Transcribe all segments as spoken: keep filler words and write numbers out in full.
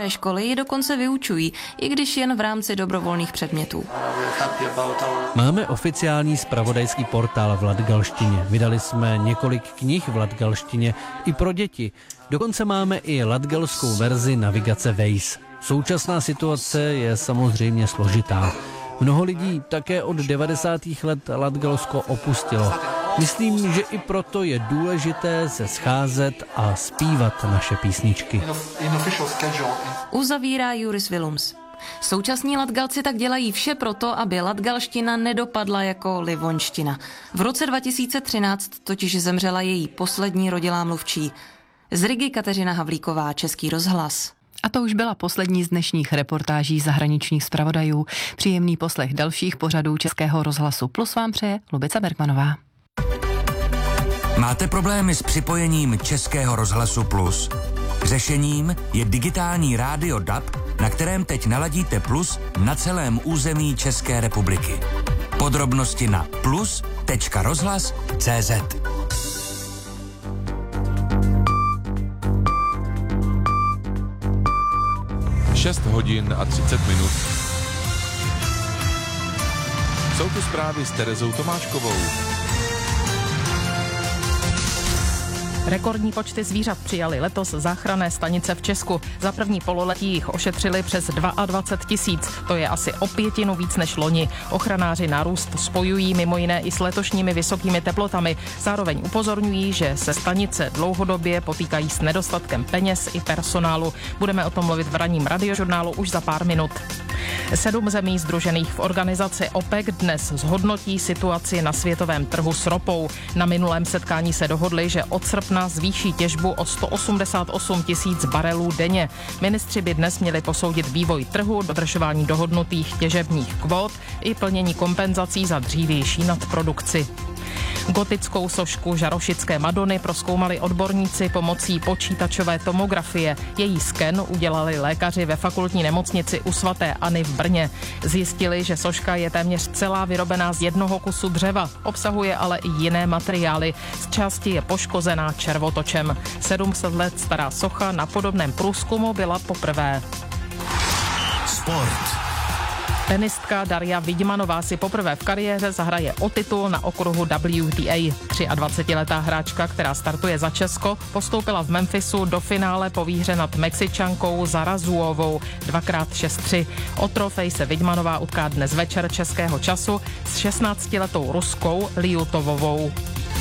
Školy ji dokonce vyučují, i když jen v rámci dobrovolných předmětů. Máme oficiální zpravodajský portál v latgalštině. Vydali jsme několik knih v latgalštině i pro děti. Dokonce máme i latgalskou verzi navigace Waze. Současná situace je samozřejmě složitá. Mnoho lidí také od devadesátých let Latgalsko opustilo. Myslím, že i proto je důležité se scházet a zpívat naše písničky. Uzavírá Juris Vilums. Současní Latgalci tak dělají vše proto, aby latgalština nedopadla jako livonština. V roce dva tisíce třináct totiž zemřela její poslední rodilá mluvčí. Z Rigy Kateřina Havlíková, Český rozhlas. A to už byla poslední z dnešních reportáží zahraničních zpravodajů. Příjemný poslech dalších pořadů Českého rozhlasu Plus vám přeje Lubica Bergmanová. Máte problémy s připojením Českého rozhlasu Plus? Řešením je digitální rádio D A B, na kterém teď naladíte Plus na celém území České republiky. Podrobnosti na plus tečka rozhlas tečka cé zet. šest hodin a třicet minut. Jsou tu zprávy s Terezou Tomáškovou. Rekordní počty zvířat přijali letos záchranné stanice v Česku. Za první pololetí jich ošetřili přes dvacet dva tisíc. To je asi o pětinu víc než loni. Ochranáři nárůst spojují mimo jiné i s letošními vysokými teplotami. Zároveň upozorňují, že se stanice dlouhodobě potýkají s nedostatkem peněz i personálu. Budeme o tom mluvit v ranním radiožurnálu už za pár minut. Sedm zemí sdružených v organizaci OPEC dnes zhodnotí situaci na světovém trhu s ropou. Na minulém setkání se dohodli, že od srpna zvýší těžbu o sto osmdesát osm tisíc barelů denně. Ministři by dnes měli posoudit vývoj trhu, dodržování dohodnutých těžebních kvót i plnění kompenzací za dřívější nadprodukci. Gotickou sošku žarošické Madony prozkoumali odborníci pomocí počítačové tomografie. Její sken udělali lékaři ve fakultní nemocnici u svaté Anny v Brně. Zjistili, že soška je téměř celá vyrobená z jednoho kusu dřeva, obsahuje ale i jiné materiály. Z části je poškozená červotočem. sedm set let stará socha na podobném průzkumu byla poprvé. Sport. Tenistka Darja Vidmanová si poprvé v kariéře zahraje o titul na okruhu W T A. dvacetiletá hráčka, která startuje za Česko, postoupila v Memphisu do finále po výhře nad Mexičankou Zarazuovou dvakrát šest tři. O trofej se Vidmanová utká dnes večer českého času s šestnáctiletou Ruskou Liutovovou.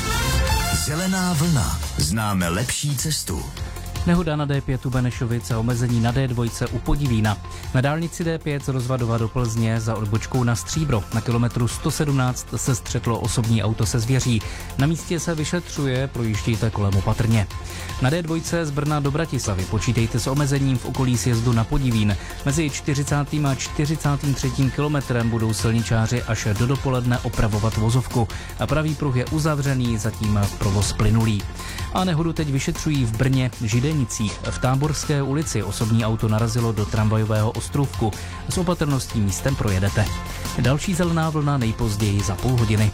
Zelená vlna. Známe lepší cestu. Nehoda na D pět u Benešovic a omezení na D dva u Podivína. Na dálnici D pět z Rozvadova do Plzně za odbočkou na Stříbro. Na kilometru sto sedmnáct se střetlo osobní auto se zvěří. Na místě se vyšetřuje, projíždějte kolem opatrně. Na D dva z Brna do Bratislavy počítejte s omezením v okolí sjezdu na Podivín. Mezi čtyřicátým a čtyřicátým třetím kilometrem budou silničáři až do dopoledne opravovat vozovku. A pravý pruh je uzavřený, zatím provoz plynulý. A nehodu teď vyšetřují v Brně Židenicích. V Táborské ulici osobní auto narazilo do tramvajového ostrůvku. S opatrností místem projedete. Další zelená vlna nejpozději za půl hodiny.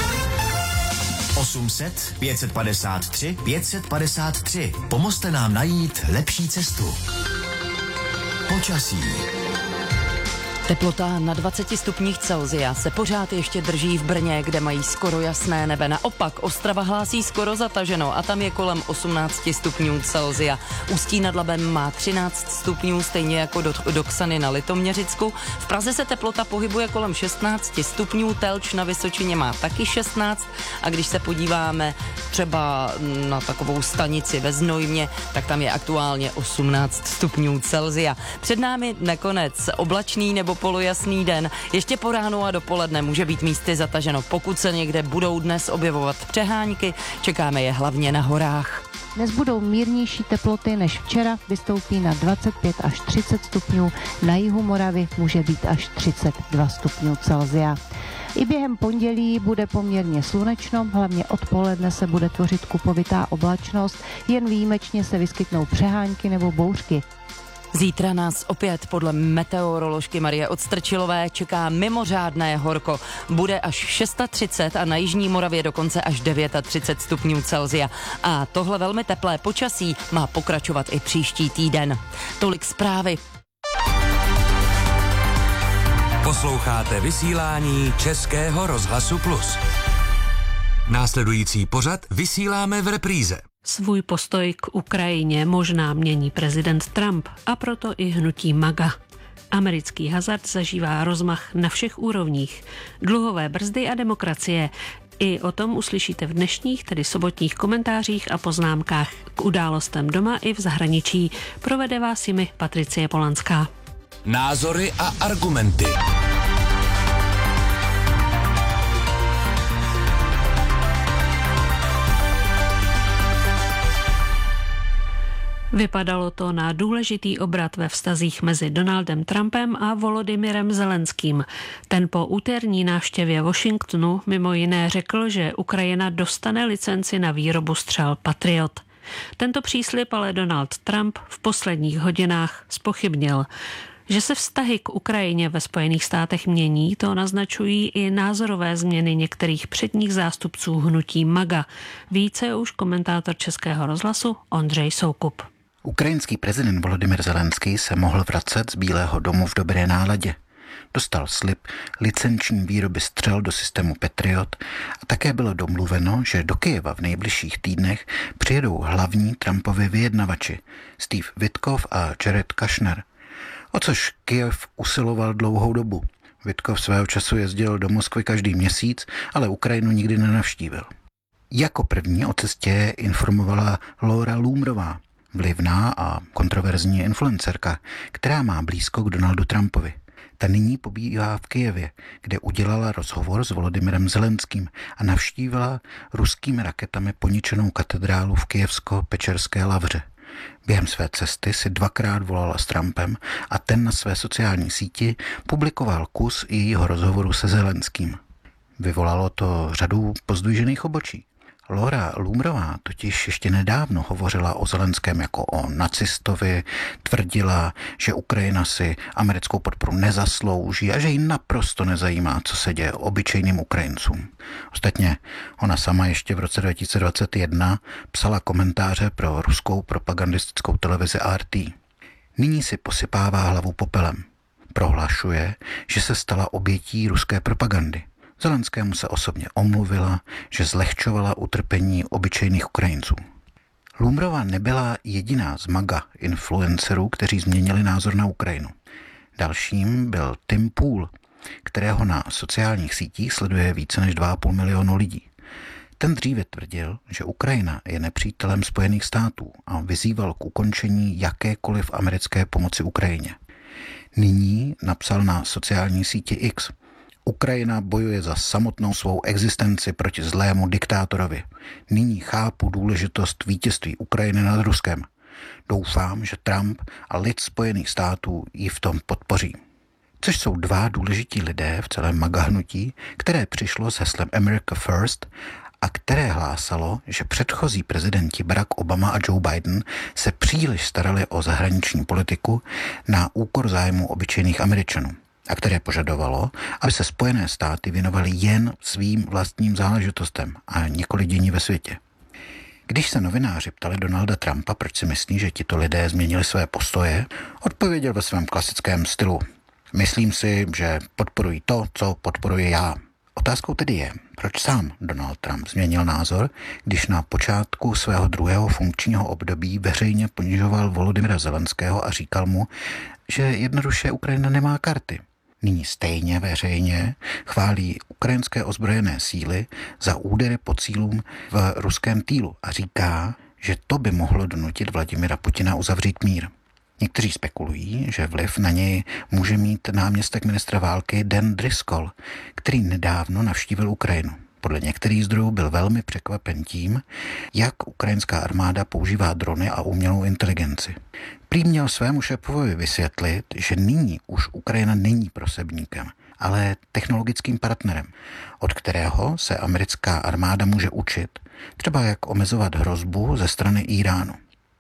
osm set pět set padesát tři pět set padesát tři. Pomozte nám najít lepší cestu. Počasí. Teplota na dvaceti stupních Celsia se pořád ještě drží v Brně, kde mají skoro jasné nebe. Naopak Ostrava hlásí skoro zataženo a tam je kolem osmnáct stupňů Celsia. Ústí nad Labem má třináct stupňů, stejně jako do, do Ksany na Litoměřicku. V Praze se teplota pohybuje kolem šestnáct stupňů, Telč na Vysočině má taky šestnáct a když se podíváme třeba na takovou stanici ve Znojmě, tak tam je aktuálně osmnáct stupňů Celsia. Před námi nakonec oblačný nebo polojasný den. Ještě po ránu a dopoledne může být místy zataženo. Pokud se někde budou dnes objevovat přehánky, čekáme je hlavně na horách. Dnes budou mírnější teploty než včera, vystoupí na dvacet pět až třicet stupňů, na jihu Moravy může být až třicet dva stupňů Celsia. I během pondělí bude poměrně slunečno, hlavně odpoledne se bude tvořit kupovitá oblačnost, jen výjimečně se vyskytnou přehánky nebo bouřky. Zítra nás opět podle meteoroložky Marie Odstrčilové čeká mimořádné horko. Bude až třicet šest a na jižní Moravě dokonce až třicet devět stupňů Celsia. A tohle velmi teplé počasí má pokračovat i příští týden. Tolik zprávy. Posloucháte vysílání Českého rozhlasu Plus. Následující pořad vysíláme v repríze. Svůj postoj k Ukrajině možná mění prezident Trump a proto i hnutí MAGA. Americký hazard zažívá rozmach na všech úrovních. Dluhové brzdy a demokracie. I o tom uslyšíte v dnešních, tedy sobotních komentářích a poznámkách k událostem doma i v zahraničí. Provede vás jimi Patricie Polanská. Názory a argumenty. Vypadalo to na důležitý obrat ve vztazích mezi Donaldem Trumpem a Volodymyrem Zelenským. Ten po úterní návštěvě Washingtonu mimo jiné řekl, že Ukrajina dostane licenci na výrobu střel Patriot. Tento příslib ale Donald Trump v posledních hodinách zpochybnil. Že se vztahy k Ukrajině ve Spojených státech mění, to naznačují i názorové změny některých předních zástupců hnutí MAGA. Více už komentátor Českého rozhlasu Ondřej Soukup. Ukrajinský prezident Volodymyr Zelenský se mohl vracet z Bílého domu v dobré náladě. Dostal slib licenční výroby střel do systému Patriot a také bylo domluveno, že do Kyjeva v nejbližších týdnech přijedou hlavní Trumpovi vyjednavači Steve Witkoff a Jared Kushner. O což Kyjev usiloval dlouhou dobu. Witkoff svého času jezdil do Moskvy každý měsíc, ale Ukrajinu nikdy nenavštívil. Jako první o cestě informovala Laura Loomerová, vlivná a kontroverzní influencerka, která má blízko k Donaldu Trumpovi. Ta nyní pobývá v Kyjevě, kde udělala rozhovor s Volodymyrem Zelenským a navštívila ruskými raketami poničenou katedrálu v Kyjevsko-Pečerské Lavře. Během své cesty si dvakrát volala s Trumpem a ten na své sociální síti publikoval kus jejího rozhovoru se Zelenským. Vyvolalo to řadu pozdvižených obočí. Laura Loomerová totiž ještě nedávno hovořila o Zelenském jako o nacistovi, tvrdila, že Ukrajina si americkou podporu nezaslouží a že ji naprosto nezajímá, co se děje obyčejným Ukrajincům. Ostatně ona sama ještě v roce dva tisíce dvacet jedna psala komentáře pro ruskou propagandistickou televizi R T. Nyní si posypává hlavu popelem. Prohlašuje, že se stala obětí ruské propagandy. Zelenskému se osobně omluvila, že zlehčovala utrpení obyčejných Ukrajinců. Loomerová nebyla jediná z MAGA influencerů, kteří změnili názor na Ukrajinu. Dalším byl Tim Pool, kterého na sociálních sítích sleduje více než dva a půl milionu lidí. Ten dříve tvrdil, že Ukrajina je nepřítelem Spojených států a vyzýval k ukončení jakékoliv americké pomoci Ukrajině. Nyní napsal na sociální síti X: Ukrajina bojuje za samotnou svou existenci proti zlému diktátorovi. Nyní chápu důležitost vítězství Ukrajiny nad Ruskem. Doufám, že Trump a lid Spojených států ji v tom podpoří. Což jsou dva důležití lidé v celém MAGA hnutí, které přišlo s heslem America First a které hlásalo, že předchozí prezidenti Barack Obama a Joe Biden se příliš starali o zahraniční politiku na úkor zájmu obyčejných Američanů, a které požadovalo, aby se Spojené státy věnovaly jen svým vlastním záležitostem a nikoli dění ve světě. Když se novináři ptali Donalda Trumpa, proč si myslí, že tito lidé změnili své postoje, odpověděl ve svém klasickém stylu: Myslím si, že podporují to, co podporuji já. Otázkou tedy je, proč sám Donald Trump změnil názor, když na počátku svého druhého funkčního období veřejně ponižoval Volodymyra Zelenského a říkal mu, že jednoduše Ukrajina nemá karty. Nyní stejně veřejně chválí ukrajinské ozbrojené síly za údery po cílům v ruském týlu a říká, že to by mohlo donutit Vladimira Putina uzavřít mír. Někteří spekulují, že vliv na něj může mít náměstek ministra války Dan Driscoll, který nedávno navštívil Ukrajinu. Podle některých zdrojů byl velmi překvapen tím, jak ukrajinská armáda používá drony a umělou inteligenci. Prý měl svému šéfovi vysvětlit, že nyní už Ukrajina není prosebníkem, ale technologickým partnerem, od kterého se americká armáda může učit, třeba jak omezovat hrozbu ze strany Íránu.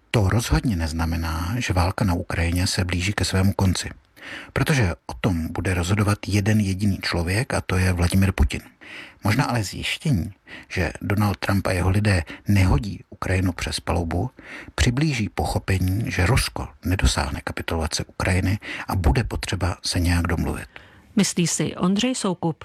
To rozhodně neznamená, že válka na Ukrajině se blíží ke svému konci. Protože o tom bude rozhodovat jeden jediný člověk a to je Vladimir Putin. Možná ale zjištění, že Donald Trump a jeho lidé nehodí Ukrajinu přes palubu, přiblíží pochopení, že Rusko nedosáhne kapitulace Ukrajiny a bude potřeba se nějak domluvit. Myslí si Ondřej Soukup.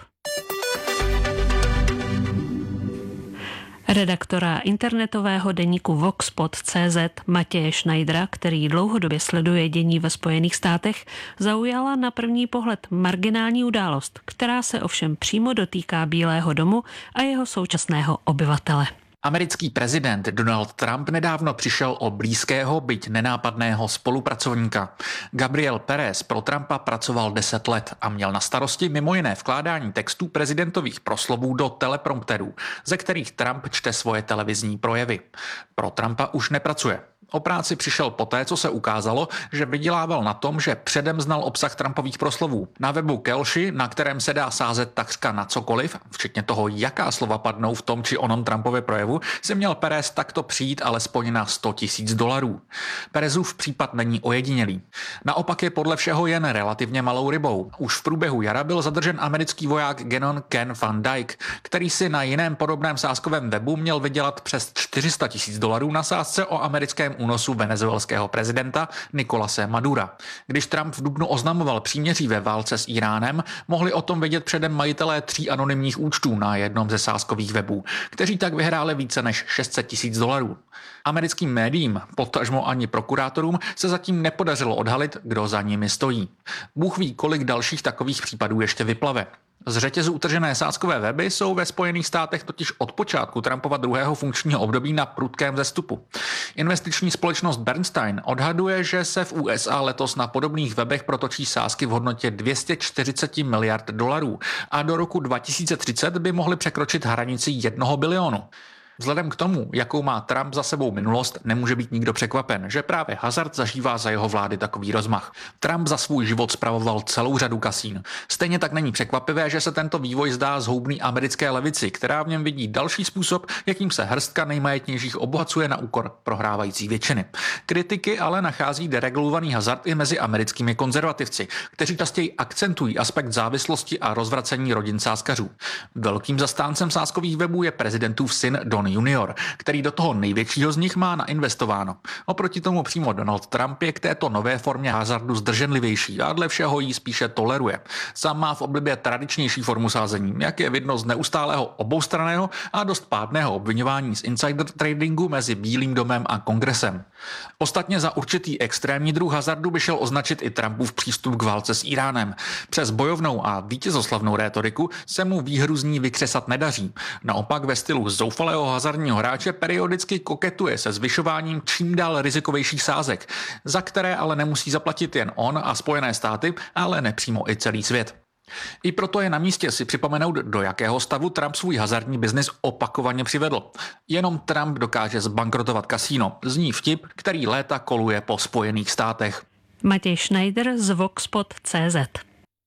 Redaktora internetového deníku Voxpot tečka cé zet Matěje Schneidera, který dlouhodobě sleduje dění ve Spojených státech, zaujala na první pohled marginální událost, která se ovšem přímo dotýká Bílého domu a jeho současného obyvatele. Americký prezident Donald Trump nedávno přišel o blízkého, byť nenápadného spolupracovníka. Gabriel Pérez pro Trumpa pracoval deset let a měl na starosti mimo jiné vkládání textů prezidentových proslovů do teleprompterů, ze kterých Trump čte svoje televizní projevy. Pro Trumpa už nepracuje. O práci přišel poté, co se ukázalo, že vydělával na tom, že předem znal obsah Trumpových proslovů. Na webu Kelshi, na kterém se dá sázet takřka na cokoliv, včetně toho, jaká slova padnou v tom či onom Trumpově projevu, si měl Pérez takto přijít alespoň na sto tisíc dolarů. Pérezův případ není ojedinělý. Naopak je podle všeho jen relativně malou rybou. Už v průběhu jara byl zadržen americký voják Gannon Ken Van Dyke, který si na jiném podobném sázkovém webu měl vydělat přes čtyři sta tisíc dolarů na sázce o americkém únosu venezuelského prezidenta Nicolase Madura. Když Trump v dubnu oznamoval příměří ve válce s Iránem, mohli o tom vědět předem majitelé tří anonymních účtů na jednom ze sázkových webů, kteří tak vyhráli více než šest set tisíc dolarů. Americkým médiím, potažmo ani prokurátorům, se zatím nepodařilo odhalit, kdo za nimi stojí. Bůh ví, kolik dalších takových případů ještě vyplave. Z řetězu utržené sázkové weby jsou ve Spojených státech totiž od počátku Trumpova druhého funkčního období na prudkém vzestupu. Investiční společnost Bernstein odhaduje, že se v U S A letos na podobných webech protočí sázky v hodnotě dvě stě čtyřicet miliard dolarů a do roku dva tisíce třicet by mohly překročit hranici jednoho bilionu. Vzhledem k tomu, jakou má Trump za sebou minulost, nemůže být nikdo překvapen, že právě hazard zažívá za jeho vlády takový rozmach. Trump za svůj život spravoval celou řadu kasín. Stejně tak není překvapivé, že se tento vývoj zdá zhoubný americké levici, která v něm vidí další způsob, jakým se hrstka nejmajetnějších obohacuje na úkor prohrávající většiny. Kritiky ale nachází deregulovaný hazard i mezi americkými konzervativci, kteří častěji akcentují aspekt závislosti a rozvracení rodin sázkařů. Velkým zastáncem sázkových webů je prezidentův syn Don junior, který do toho největšího z nich má nainvestováno. Oproti tomu přímo Donald Trump je k této nové formě hazardu zdrženlivější a dle všeho ji spíše toleruje. Sám má v oblibě tradičnější formu sázení, jak je vidno z neustálého oboustranného a dost pádného obviňování z insider tradingu mezi Bílým domem a kongresem. Ostatně za určitý extrémní druh hazardu by šel označit i Trumpův přístup k válce s Iránem. Přes bojovnou a vítězoslavnou rétoriku se mu výhru z ní vykřesat nedaří. Naopak ve stylu zoufalého hazardního hráče periodicky koketuje se zvyšováním čím dál rizikovějších sázek, za které ale nemusí zaplatit jen on a Spojené státy, ale nepřímo i celý svět. I proto je na místě si připomenout, do jakého stavu Trump svůj hazardní biznis opakovaně přivedl. Jenom Trump dokáže zbankrotovat kasíno. Zní vtip, který léta koluje po Spojených státech. Matěj Schneider z Voxpot tečka cé zet.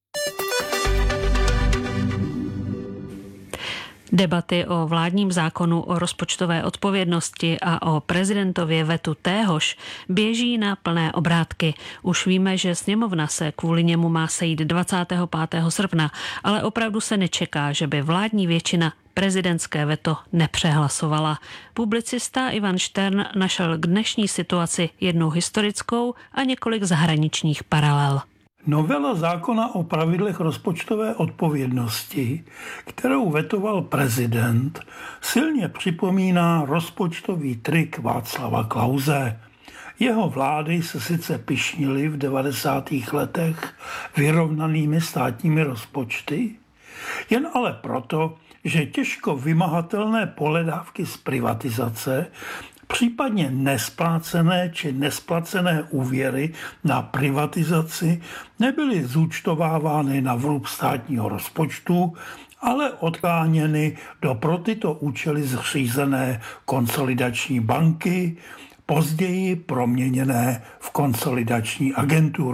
Debaty o vládním zákonu o rozpočtové odpovědnosti a o prezidentově vetu téhož běží na plné obrátky. Už víme, že sněmovna se kvůli němu má sejít dvacátého pátého srpna, ale opravdu se nečeká, že by vládní většina prezidentské veto nepřehlasovala. Publicista Ivan Štern našel k dnešní situaci jednu historickou a několik zahraničních paralel. Novela zákona o pravidlech rozpočtové odpovědnosti, kterou vetoval prezident, silně připomíná rozpočtový trik Václava Klause. Jeho vlády se sice pyšnily v devadesátých letech vyrovnanými státními rozpočty, jen ale proto, že těžko vymahatelné pohledávky z privatizace, případně nesplácené či nesplacené úvěry na privatizaci nebyly zúčtovávány na vrub státního rozpočtu, ale odkláněny do pro tyto účely zřízené konsolidační banky, později proměněné v konsolidační agenturu.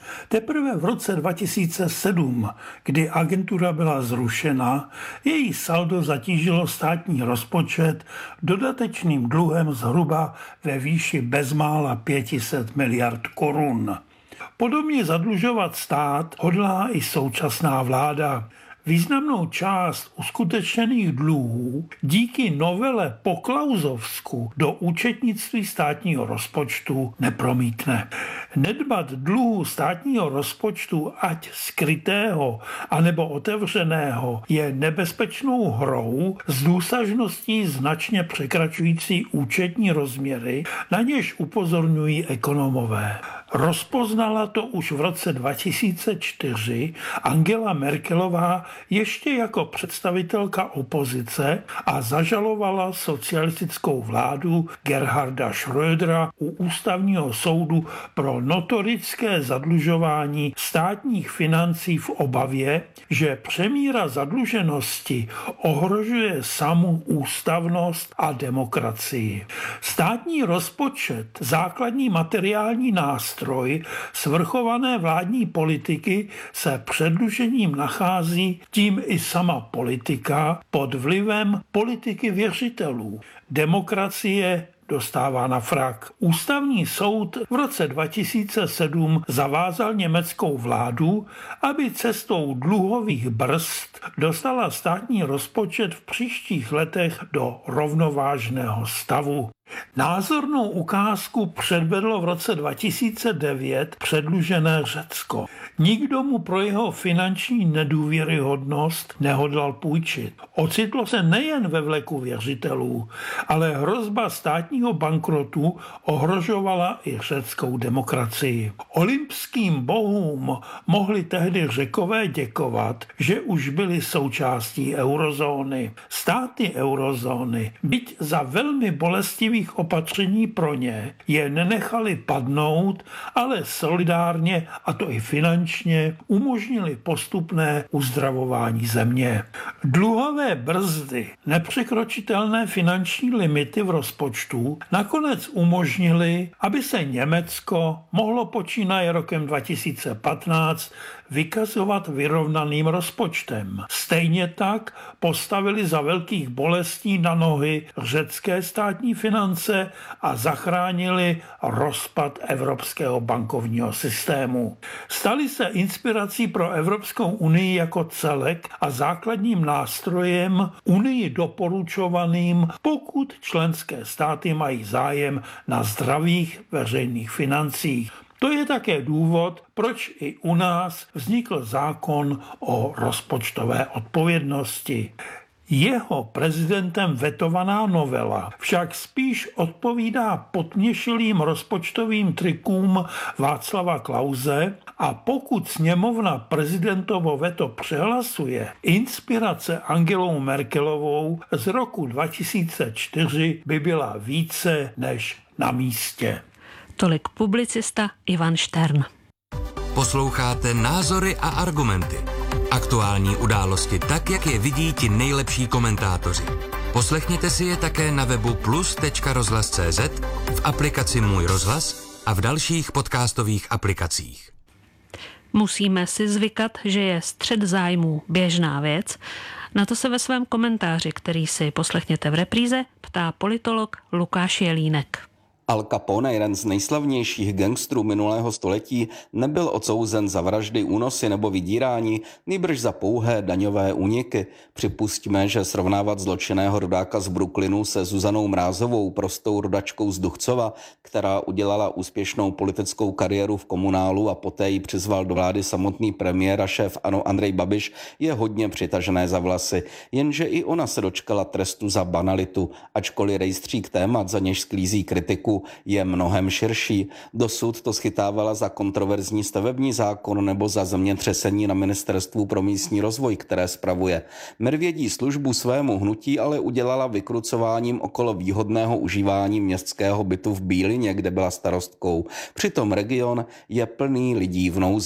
Teprve v roce dva tisíce sedm, kdy agentura byla zrušena, její saldo zatížilo státní rozpočet dodatečným dluhem zhruba ve výši bezmála pět set miliard korun. Podobně zadlužovat stát hodlá i současná vláda. Významnou část uskutečněných dluhů díky novele po Klausovsku do účetnictví státního rozpočtu nepromítne. Nedbat dluhů státního rozpočtu, ať skrytého anebo otevřeného, je nebezpečnou hrou s důsažností značně překračující účetní rozměry, na něž upozorňují ekonomové. Rozpoznala to už v roce dva tisíce čtyři Angela Merkelová ještě jako představitelka opozice a zažalovala socialistickou vládu Gerharda Schrödera u ústavního soudu pro notorické zadlužování státních financí v obavě, že přemíra zadluženosti ohrožuje samu ústavnost a demokracii. Státní rozpočet, základní materiální nástroj svrchované vládní politiky, se předlužením nachází, tím i sama politika, pod vlivem politiky věřitelů. Demokracie dostává na frak. Ústavní soud v roce dva tisíce sedm zavázal německou vládu, aby cestou dluhových brzd dostala státní rozpočet v příštích letech do rovnovážného stavu. Názornou ukázku předvedlo v roce dva tisíce devět předlužené Řecko. Nikdo mu pro jeho finanční nedůvěryhodnost nehodlal půjčit. Ocitlo se nejen ve vleku věřitelů, ale hrozba státního bankrotu ohrožovala i řeckou demokracii. Olympským bohům mohli tehdy Řekové děkovat, že už byli součástí eurozóny. Státy eurozóny, byť za velmi bolestivých opatření pro ně, je nenechali padnout, ale solidárně, a to i finančně, umožnili postupné uzdravování země. Dluhové brzdy, nepřekročitelné finanční limity v rozpočtu nakonec umožnili, aby se Německo mohlo počínaje rokem dva tisíce patnáct vykazovat vyrovnaným rozpočtem. Stejně tak postavili za velkých bolestí na nohy řecké státní finance a zachránili rozpad evropského bankovního systému. Stali se inspirací pro Evropskou unii jako celek a základním nástrojem unii doporučovaným, pokud členské státy mají zájem na zdravých veřejných financích. To je také důvod, proč i u nás vznikl zákon o rozpočtové odpovědnosti. Jeho prezidentem vetovaná novela však spíš odpovídá podměšilým rozpočtovým trikům Václava Klause a pokud sněmovna prezidentovo veto přehlasuje, inspirace Angelou Merkelovou z roku dva tisíce čtyři by byla více než na místě. Tolik publicista Ivan Štern. Posloucháte Názory a argumenty. Aktuální události tak, jak je vidí ti nejlepší komentátoři. Poslechněte si je také na webu plus tečka rozhlas tečka cé zet, v aplikaci Můj rozhlas a v dalších podcastových aplikacích. Musíme si zvykat, že je střet zájmů běžná věc. Na to se ve svém komentáři, který si poslechněte v repríze, ptá politolog Lukáš Jelínek. Al Capone, jeden z nejslavnějších gangstrů minulého století, nebyl odsouzen za vraždy, únosy nebo vydírání, nýbrž za pouhé daňové úniky. Připustíme, že srovnávat zločinného rodáka z Brooklynu se Zuzanou Mrázovou, prostou rodačkou z Duchcova, která udělala úspěšnou politickou kariéru v komunálu a poté ji přizval do vlády samotný premiér a šéf ANO Andrej Babiš, je hodně přitažené za vlasy. Jenže i ona se dočkala trestu za banalitu, ačkoliv rejstřík témat, za něž sklízí kritiku, je mnohem širší. Dosud to schytávala za kontroverzní stavební zákon nebo za zemětřesení na Ministerstvu pro místní rozvoj, které spravuje. Medvědí službu svému hnutí ale udělala vykrucováním okolo výhodného užívání městského bytu v Bílině, kde byla starostkou. Přitom region je plný lidí v nouzi.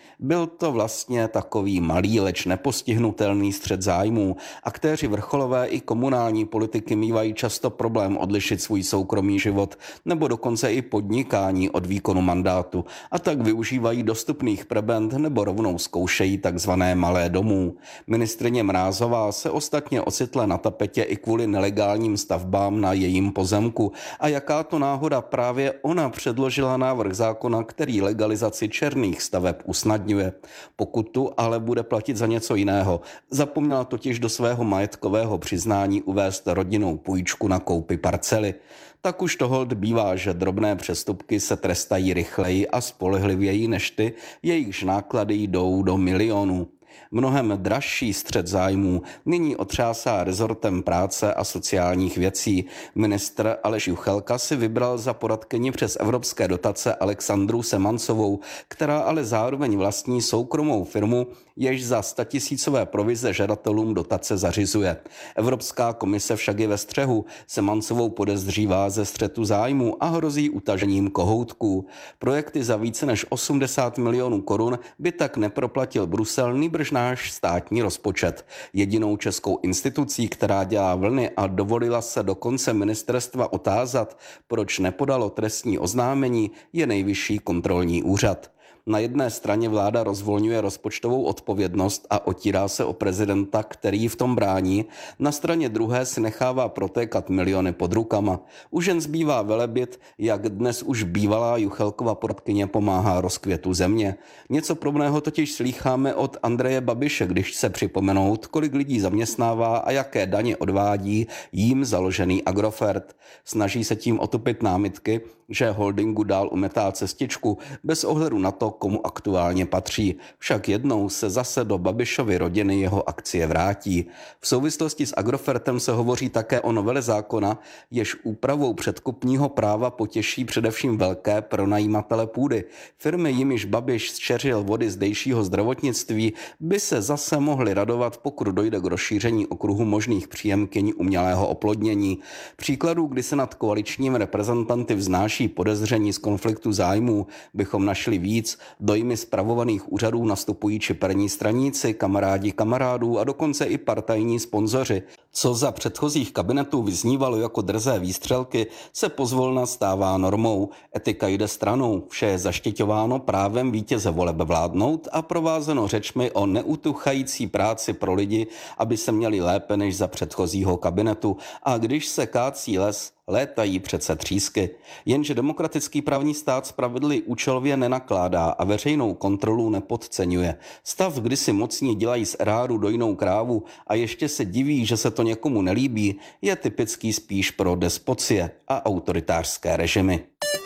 Byl to vlastně takový malý, leč nepostihnutelný střet zájmů. Aktéři vrcholové i komunální politiky mívají často problém odlišit svůj soukromý život nebo dokonce i podnikání od výkonu mandátu a tak využívají dostupných prebend nebo rovnou zkoušejí takzvané malé domů. Ministryně Mrázová se ostatně ocitla na tapetě i kvůli nelegálním stavbám na jejím pozemku a jaká to náhoda, právě ona předložila návrh zákona, který legalizaci černých staveb usnadňuje. Pokud tu ale bude platit za něco jiného. Zapomněla totiž do svého majetkového přiznání uvést rodinnou půjčku na koupi parcely. Tak už to holt bývá, že drobné přestupky se trestají rychleji a spolehlivěji než ty, jejichž náklady jdou do milionů. Mnohem dražší střet zájmů nyní otřásá rezortem práce a sociálních věcí. Ministr Aleš Juchelka si vybral za poradkyni přes evropské dotace Alexandru Semancovou, která ale zároveň vlastní soukromou firmu, jež za statisícové provize žadatelům dotace zařizuje. Evropská komise však je ve střehu. Semancovou podezřívá ze střetu zájmu a hrozí utažením kohoutků. Projekty za více než osmdesát milionů korun by tak neproplatil Brusel, nýbrž náš státní rozpočet. Jedinou českou institucí, která dělá vlny a dovolila se dokonce ministerstva otázat, proč nepodalo trestní oznámení, je Nejvyšší kontrolní úřad. Na jedné straně vláda rozvolňuje rozpočtovou odpovědnost a otírá se o prezidenta, který v tom brání, na straně druhé si nechává protékat miliony pod rukama. Už jen zbývá velebit, jak dnes už bývalá Juchelkova poradkyně pomáhá rozkvětu země. Něco podobného totiž slýcháme od Andreje Babiše, když se připomenout, kolik lidí zaměstnává a jaké daně odvádí jím založený Agrofert. Snaží se tím otupit námitky, že holdingu dál umetá cestičku bez ohledu na to, komu aktuálně patří. Však jednou se zase do Babišovy rodiny jeho akcie vrátí. V souvislosti s Agrofertem se hovoří také o novele zákona, jež úpravou předkupního práva potěší především velké pronajímatele půdy. Firmy, jimiž Babiš zčeřil vody zdejšího zdravotnictví, by se zase mohly radovat, pokud dojde k rozšíření okruhu možných příjemkyň umělého oplodnění. Příkladů, kdy se nad koaličními reprezentanty vznáší podezření z konfliktu zájmů, bychom našli víc. Dojmy spravovaných úřadů nastupují čiperní straníci, kamarádi kamarádů a dokonce i partajní sponzoři. Co za předchozích kabinetů vyznívalo jako drzé výstřelky, se pozvolna stává normou. Etika jde stranou, vše je zaštiťováno právem vítěze voleb vládnout a provázeno řečmi o neutuchající práci pro lidi, aby se měli lépe než za předchozího kabinetu. A když se kácí les, létají přece třísky. Jenže demokratický právní stát spravedlivě účelově nenakládá a veřejnou kontrolu nepodceňuje. Stav, kdy si mocní dělají z eráru dojnou krávu a ještě se diví, že se to někomu nelíbí, je typický spíš pro despocie a autoritářské režimy.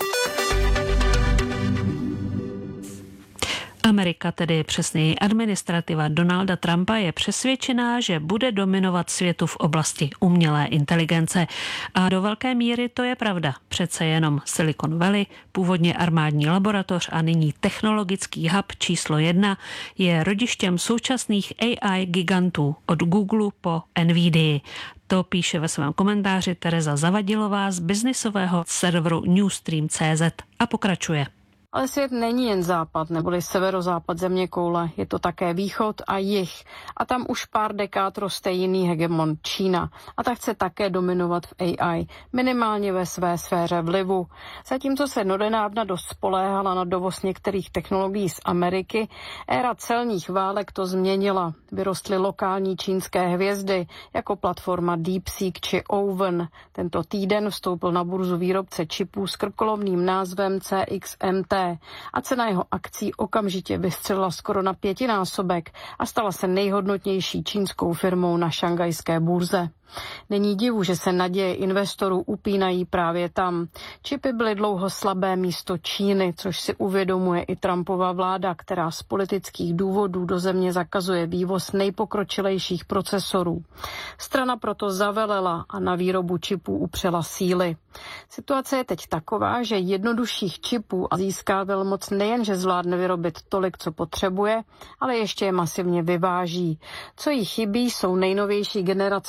Amerika, tedy přesněji administrativa Donalda Trumpa, je přesvědčená, že bude dominovat světu v oblasti umělé inteligence. A do velké míry to je pravda. Přece jenom Silicon Valley, původně armádní laboratoř a nyní technologický hub číslo jedna, je rodištěm současných A I gigantů od Google po Nvidia. To píše ve svém komentáři Tereza Zavadilová z biznisového serveru Newstream tečka cé zet a pokračuje. Ale svět není jen západ neboli severozápad zeměkoule, je to také východ a jih. A tam už pár dekád roste jiný hegemon, Čína. A ta chce také dominovat v A I, minimálně ve své sféře vlivu. Zatímco se donedávna dost spoléhala na dovoz některých technologií z Ameriky, éra celních válek to změnila. Vyrostly lokální čínské hvězdy, jako platforma DeepSeek či Oven. Tento týden vstoupil na burzu výrobce čipů s krkolomným názvem C X M T. A cena jeho akcí okamžitě vystřelila skoro na pětinásobek a stala se nejhodnotnější čínskou firmou na šanghajské burze. Není divu, že se naděje investorů upínají právě tam. Čipy byly dlouho slabé místo Číny, což si uvědomuje i Trumpova vláda, která z politických důvodů do země zakazuje vývoz nejpokročilejších procesorů. Strana proto zavelela a na výrobu čipů upřela síly. Situace je teď taková, že jednodušších čipů a získá velmoc nejenže zvládne vyrobit tolik, co potřebuje, ale ještě je masivně vyváží. Co jí chybí, jsou nejnovější generace čipů,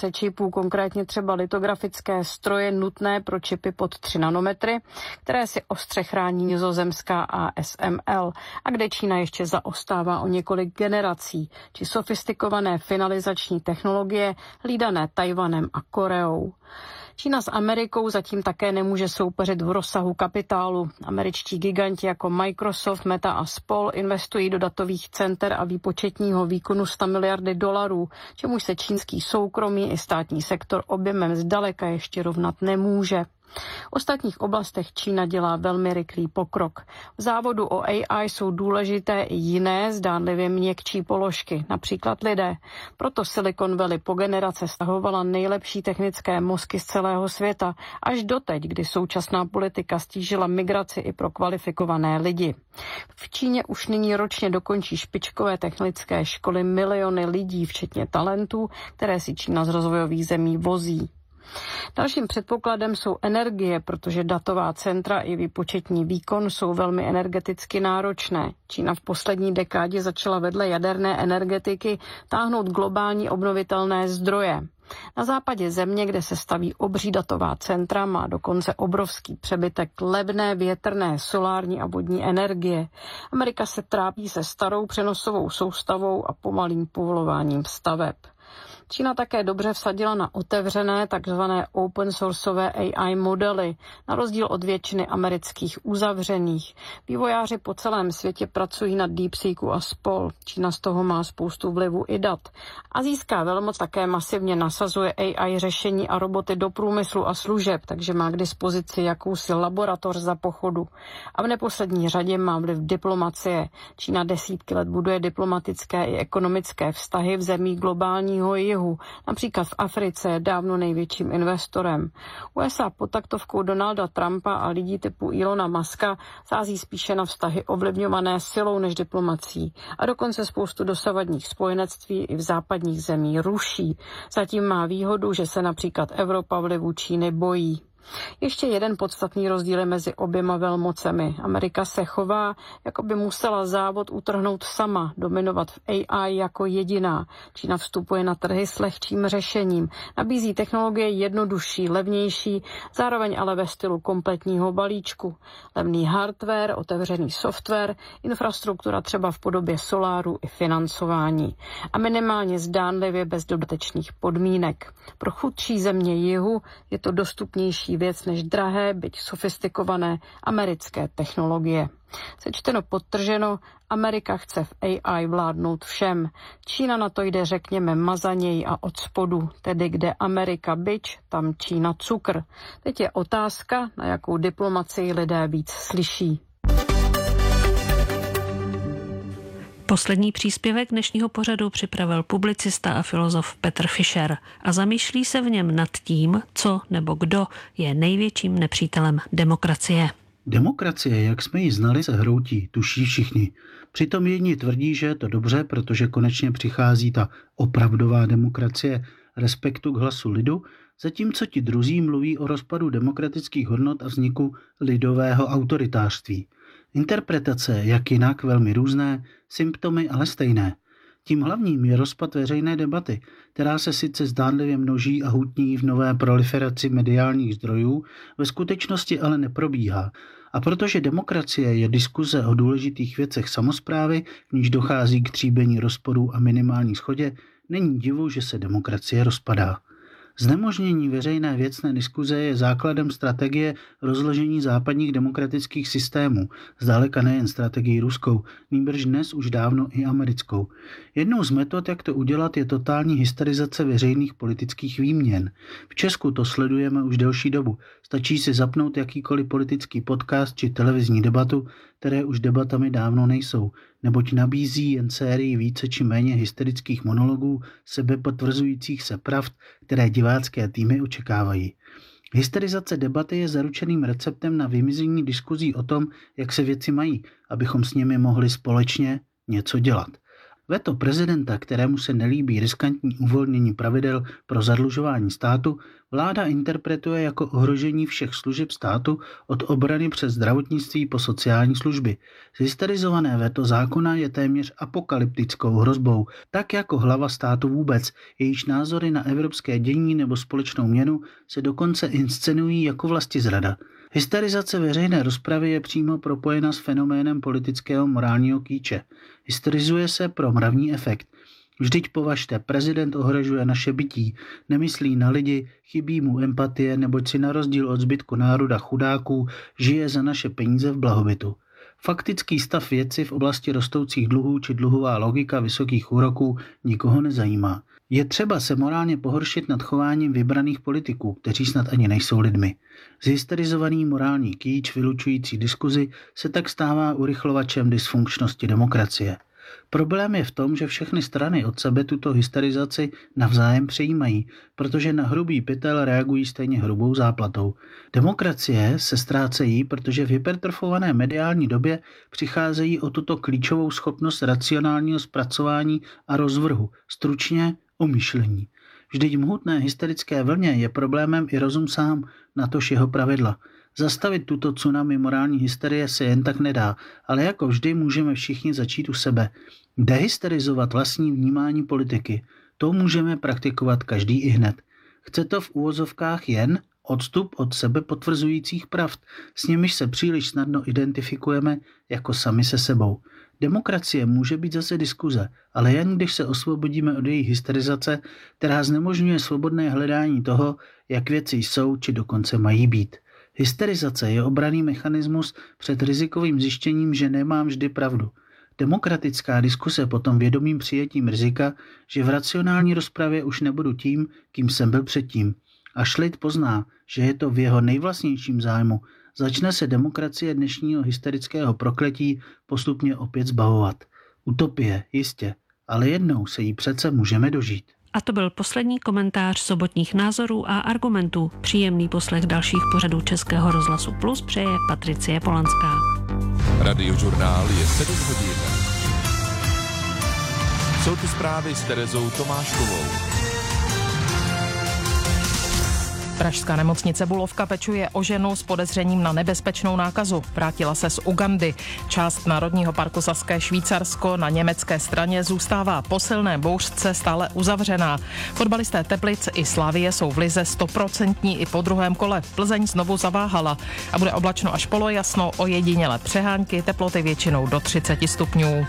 čipů, konkrétně třeba litografické stroje nutné pro čipy pod tři nanometry, které si ostře chrání nizozemská A S M L a kde Čína ještě zaostává o několik generací, či sofistikované finalizační technologie hlídané Tajvanem a Koreou. Čína s Amerikou zatím také nemůže soupeřit v rozsahu kapitálu. Američtí giganti jako Microsoft, Meta a spol investují do datových center a výpočetního výkonu sto miliardy dolarů, čemuž se čínský soukromý i státní sektor objemem zdaleka ještě rovnat nemůže. V ostatních oblastech Čína dělá velmi rychlý pokrok. V závodu o A I jsou důležité i jiné, zdánlivě měkčí položky, například lidé. Proto Silicon Valley po generace stahovala nejlepší technické mozky z celého světa, až doteď, kdy současná politika stížila migraci i pro kvalifikované lidi. V Číně už nyní ročně dokončí špičkové technické školy miliony lidí, včetně talentů, které si Čína z rozvojových zemí vozí. Dalším předpokladem jsou energie, protože datová centra i výpočetní výkon jsou velmi energeticky náročné. Čína v poslední dekádě začala vedle jaderné energetiky táhnout globální obnovitelné zdroje. Na západě země, kde se staví obří datová centra, má dokonce obrovský přebytek levné větrné, solární a vodní energie. Amerika se trápí se starou přenosovou soustavou a pomalým povolováním staveb. Čína také dobře vsadila na otevřené, takzvané open sourceové A I modely, na rozdíl od většiny amerických uzavřených. Vývojáři po celém světě pracují na DeepSeeku a spol. Čína z toho má spoustu vlivu i dat. Asijská velmoc také masivně nasazuje A I řešení a roboty do průmyslu a služeb, takže má k dispozici jakousi laboratoř za pochodu. A v neposlední řadě má vliv diplomacie. Čína desítky let buduje diplomatické i ekonomické vztahy v zemích globálního jihu. Například v Africe je dávno největším investorem. U S A pod taktovkou Donalda Trumpa a lidí typu Elona Muska sází spíše na vztahy ovlivňované silou než diplomací a dokonce spoustu dosavadních spojenectví i v západních zemí ruší. Zatím má výhodu, že se například Evropa vlivu Číny bojí. Ještě jeden podstatný rozdíl je mezi oběma velmocemi. Amerika se chová, jako by musela závod utrhnout sama, dominovat v A I jako jediná. Čína vstupuje na trhy s lehčím řešením, nabízí technologie jednodušší, levnější, zároveň ale ve stylu kompletního balíčku. Levný hardware, otevřený software, infrastruktura třeba v podobě soláru i financování. A minimálně zdánlivě bez dodatečných podmínek. Pro chudší země jihu je to dostupnější věc než drahé, byť sofistikované americké technologie. Sečteno podtrženo, Amerika chce v A I vládnout všem. Čína na to jde, řekněme, mazaněji a od spodu, tedy kde Amerika bič, tam Čína cukr. Teď je otázka, na jakou diplomacii lidé víc slyší. Poslední příspěvek dnešního pořadu připravil publicista a filozof Petr Fischer a zamýšlí se v něm nad tím, co nebo kdo je největším nepřítelem demokracie. Demokracie, jak jsme ji znali, se hroutí, tuší všichni. Přitom jedni tvrdí, že je to dobře, protože konečně přichází ta opravdová demokracie respektu k hlasu lidu, zatímco ti druzí mluví o rozpadu demokratických hodnot a vzniku lidového autoritářství. Interpretace, jak jinak, velmi různé, symptomy ale stejné. Tím hlavním je rozpad veřejné debaty, která se sice zdánlivě množí a hutní v nové proliferaci mediálních zdrojů, ve skutečnosti ale neprobíhá. A protože demokracie je diskuze o důležitých věcech samosprávy, v níž dochází k tříbení rozporů a minimální shodě, není divu, že se demokracie rozpadá. Znemožnění veřejné věcné diskuze je základem strategie rozložení západních demokratických systémů, zdaleka nejen strategii ruskou, nýbrž dnes už dávno i americkou. Jednou z metod, jak to udělat, je totální hysterizace veřejných politických výměn. V Česku to sledujeme už delší dobu. Stačí si zapnout jakýkoliv politický podcast či televizní debatu, které už debatami dávno nejsou, neboť nabízí jen sérii více či méně hysterických monologů, sebepotvrzujících se pravd, které divácké týmy očekávají. Hysterizace debaty je zaručeným receptem na vymizení diskuzí o tom, jak se věci mají, abychom s nimi mohli společně něco dělat. Veto prezidenta, kterému se nelíbí riskantní uvolnění pravidel pro zadlužování státu, vláda interpretuje jako ohrožení všech služeb státu od obrany přes zdravotnictví po sociální služby. Hysterizované veto zákona je téměř apokalyptickou hrozbou, tak jako hlava státu vůbec, jejíž názory na evropské dění nebo společnou měnu se dokonce inscenují jako vlastizrada. Hysterizace veřejné rozpravy je přímo propojena s fenoménem politického morálního kýče. Hysterizuje se pro mravní efekt. Vždyť považte, prezident ohrožuje naše bytí, nemyslí na lidi, chybí mu empatie, neboť si na rozdíl od zbytku národa chudáků žije za naše peníze v blahobytu. Faktický stav věci v oblasti rostoucích dluhů či dluhová logika vysokých úroků nikoho nezajímá. Je třeba se morálně pohoršit nad chováním vybraných politiků, kteří snad ani nejsou lidmi. Zhysterizovaný morální kýč vylučující diskuzi se tak stává urychlovačem dysfunkčnosti demokracie. Problém je v tom, že všechny strany od sebe tuto hysterizaci navzájem přejímají, protože na hrubý pytel reagují stejně hrubou záplatou. Demokracie se ztrácejí, protože v hypertrofované mediální době přicházejí o tuto klíčovou schopnost racionálního zpracování a rozvrhu, stručně o myšlení. Vždyť v mohutné hysterické vlně je problémem i rozum sám, natož jeho pravidla. Zastavit tuto tsunami morální hysterie se jen tak nedá, ale jako vždy můžeme všichni začít u sebe. Dehysterizovat vlastní vnímání politiky, to můžeme praktikovat každý i hned. Chce to v úvozovkách jen odstup od sebe potvrzujících pravd, s nimiž se příliš snadno identifikujeme jako sami se sebou. Demokracie může být zase diskuze, ale jen když se osvobodíme od její hysterizace, která znemožňuje svobodné hledání toho, jak věci jsou či dokonce mají být. Hysterizace je obranný mechanismus před rizikovým zjištěním, že nemám vždy pravdu. Demokratická diskuse potom vědomým přijetím rizika, že v racionální rozpravě už nebudu tím, kým jsem byl předtím. Až lid pozná, že je to v jeho nejvlastnějším zájmu, začne se demokracie dnešního hysterického prokletí postupně opět zbavovat. Utopie, jistě, ale jednou se jí přece můžeme dožít. A to byl poslední komentář sobotních názorů a argumentů. Příjemný poslech dalších pořadů Českého rozhlasu Plus přeje Patricie Polanská. Radiožurnál je sedm hodin. Jsou tu zprávy s Terezou Tomáškovou. Pražská nemocnice Bulovka pečuje o ženu s podezřením na nebezpečnou nákazu. Vrátila se z Ugandy. Část Národního parku Saské Švýcarsko na německé straně zůstává po silné bouřce stále uzavřená. Fotbalisté Teplic i Slavie jsou v lize stoprocentní i po druhém kole. Plzeň znovu zaváhala a bude oblačno až polojasno, ojedinělé přehánky, teploty většinou do třicet stupňů.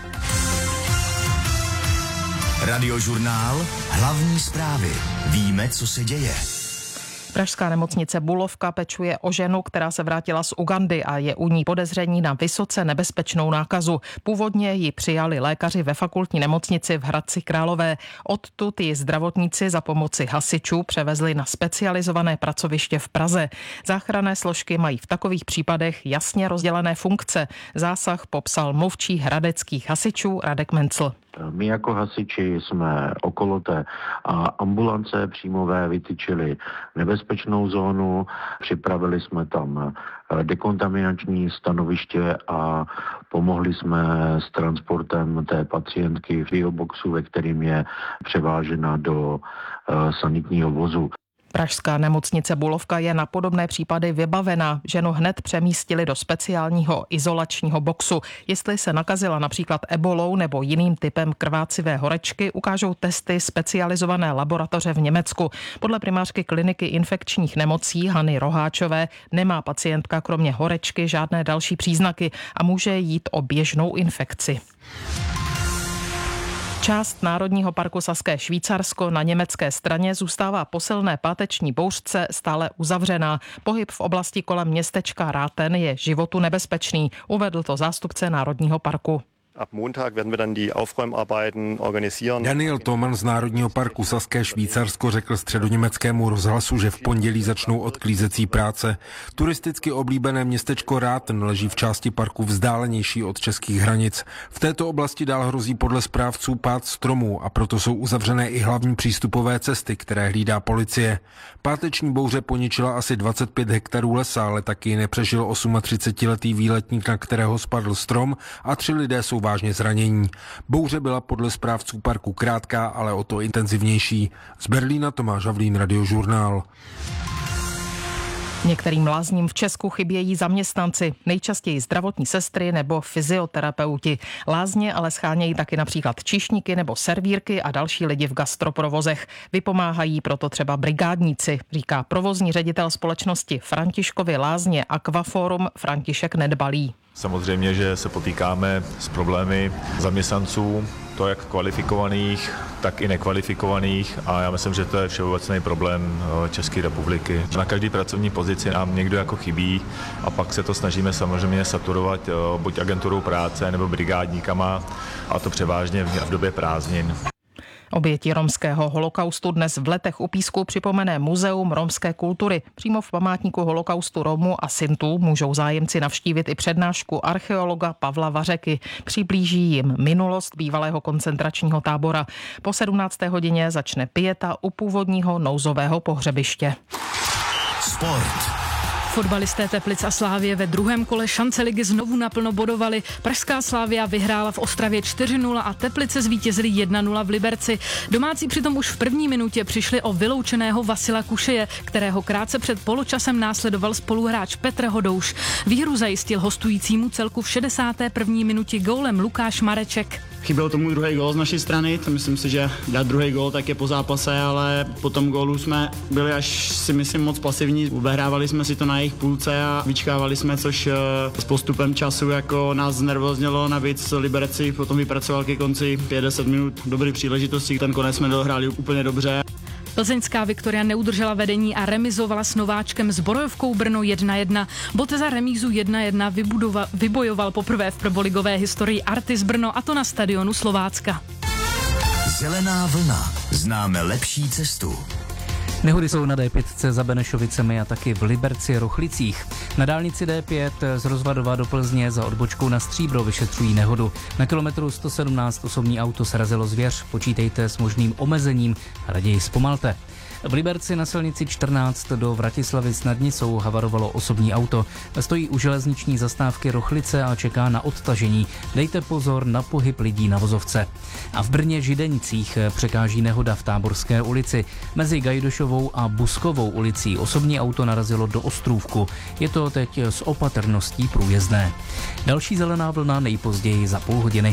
Radiožurnál, hlavní zprávy. Víme, co se děje. Pražská nemocnice Bulovka pečuje o ženu, která se vrátila z Ugandy a je u ní podezření na vysoce nebezpečnou nákazu. Původně ji přijali lékaři ve fakultní nemocnici v Hradci Králové. Odtud ji zdravotníci za pomoci hasičů převezli na specializované pracoviště v Praze. Záchranné složky mají v takových případech jasně rozdělené funkce. Zásah popsal mluvčí hradeckých hasičů Radek Mencl. My jako hasiči jsme okolo té ambulance příjmové vytyčili nebezpečnou zónu, připravili jsme tam dekontaminační stanoviště a pomohli jsme s transportem té pacientky v bioboxu, ve kterým je převážena do sanitního vozu. Pražská nemocnice Bulovka je na podobné případy vybavena. Ženu hned přemístili do speciálního izolačního boxu. Jestli se nakazila například ebolou nebo jiným typem krvácivé horečky, ukážou testy specializované laboratoře v Německu. Podle primářky kliniky infekčních nemocí Hany Roháčové nemá pacientka kromě horečky žádné další příznaky a může jít o běžnou infekci. Část Národního parku Saské Švýcarsko na německé straně zůstává po silné páteční bouřce stále uzavřená. Pohyb v oblasti kolem městečka Ráten je životu nebezpečný, uvedl to zástupce Národního parku. Ab Montag werden wir dann die Aufräumarbeiten organisieren. Daniel Thoman z Národního parku Saské Švýcarsko řekl středoněmeckému rozhlasu, že v pondělí začnou odklízecí práce. Turisticky oblíbené městečko Ráten leží v části parku vzdálenější od českých hranic. V této oblasti dál hrozí podle správců pád stromů a proto jsou uzavřené i hlavní přístupové cesty, které hlídá policie. Páteční bouře poničila asi dvacet pět hektarů lesa, ale taky nepřežil třicetiosmiletý výletník, na kterého spadl strom, a tři lidé jsou vážně zranění. Bouře byla podle správců parku krátká, ale o to intenzivnější. Z Berlína Tomáš Havlín, Radiožurnál. Některým lázním v Česku chybějí zaměstnanci, nejčastěji zdravotní sestry nebo fyzioterapeuti. Lázně ale schánějí taky například číšníky nebo servírky a další lidi v gastroprovozech. Vypomáhají proto třeba brigádníci, říká provozní ředitel společnosti Františkovy lázně Aquaforum František Nedbalý. Samozřejmě, že se potýkáme s problémy zaměstnanců, to jak kvalifikovaných, tak i nekvalifikovaných, a já myslím, že to je všeobecný problém České republiky. Na každé pracovní pozici nám někdo jako chybí a pak se to snažíme samozřejmě saturovat buď agenturou práce nebo brigádníkama, a to převážně v době prázdnin. Oběti romského holokaustu dnes v Letech u Písku připomene Muzeum romské kultury. Přímo v památníku holokaustu Romů a Sintů můžou zájemci navštívit i přednášku archeologa Pavla Vařeky. Přiblíží jim minulost bývalého koncentračního tábora. Po sedmnácté hodině začne pieta u původního nouzového pohřebiště. Sport. Fotbalisté Teplic a Slávie ve druhém kole šance ligy znovu naplno bodovali. Pražská Slavia vyhrála v Ostravě čtyři nula a Teplice zvítězili jedna nula v Liberci. Domácí přitom už v první minutě přišli o vyloučeného Vasila Kušeje, kterého krátce před poločasem následoval spoluhráč Petr Hodouš. Výhru zajistil hostujícímu celku v šedesáté první minutě gólem Lukáš Mareček. Chyběl tomu druhý gól z naší strany, to myslím si, že dát druhý gól tak je po zápase, ale po tom gólu jsme byli až si myslím moc pasivní. Ubehrávali jsme si to na jejich půlce a vyčkávali jsme, což s postupem času jako nás znervoznělo. Navíc Liberci potom vypracoval ke konci pět deset minut dobrý příležitosti, ten konec jsme dohráli úplně dobře. Plzeňská Viktoria neudržela vedení a remizovala s Nováčkem s Borojovkou Brno jedna jedna. Bod za remízu jedna jedna vybudova, vybojoval poprvé v prvoligové historii Artis Brno, a to na stadionu Slovácka. Zelená vlna. Známe lepší cestu. Nehody jsou na D pět za Benešovicemi a taky v Liberci Rochlicích. Na dálnici D pět z Rozvadova do Plzně za odbočkou na Stříbro vyšetřují nehodu. Na kilometru sto sedmnáct osobní auto srazilo zvěř. Počítejte s možným omezením a raději zpomalte. V Liberci na silnici čtrnáct do Vratislavy nad Nisou havarovalo osobní auto. Stojí u železniční zastávky Rochlice a čeká na odtažení. Dejte pozor na pohyb lidí na vozovce. A v Brně Židenicích překáží nehoda v Táborské ulici. Mezi Gajdošovou a Buskovou ulicí osobní auto narazilo do ostrůvku. Je to teď s opatrností průjezdné. Další zelená vlna nejpozději za půl hodiny.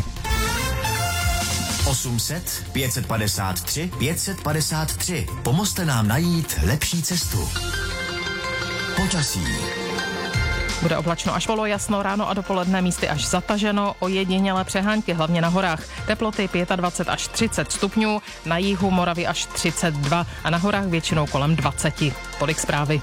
osm set, pět set padesát tři, pět set padesát tři. Pomozte nám najít lepší cestu. Počasí. Bude oblačno až polojasno, ráno a dopoledne místy až zataženo, ojedinělé přehánky, hlavně na horách. Teploty dvacet pět až třicet stupňů, na jihu Moravy až třicet dva a na horách většinou kolem dvacet. Tolik zprávy.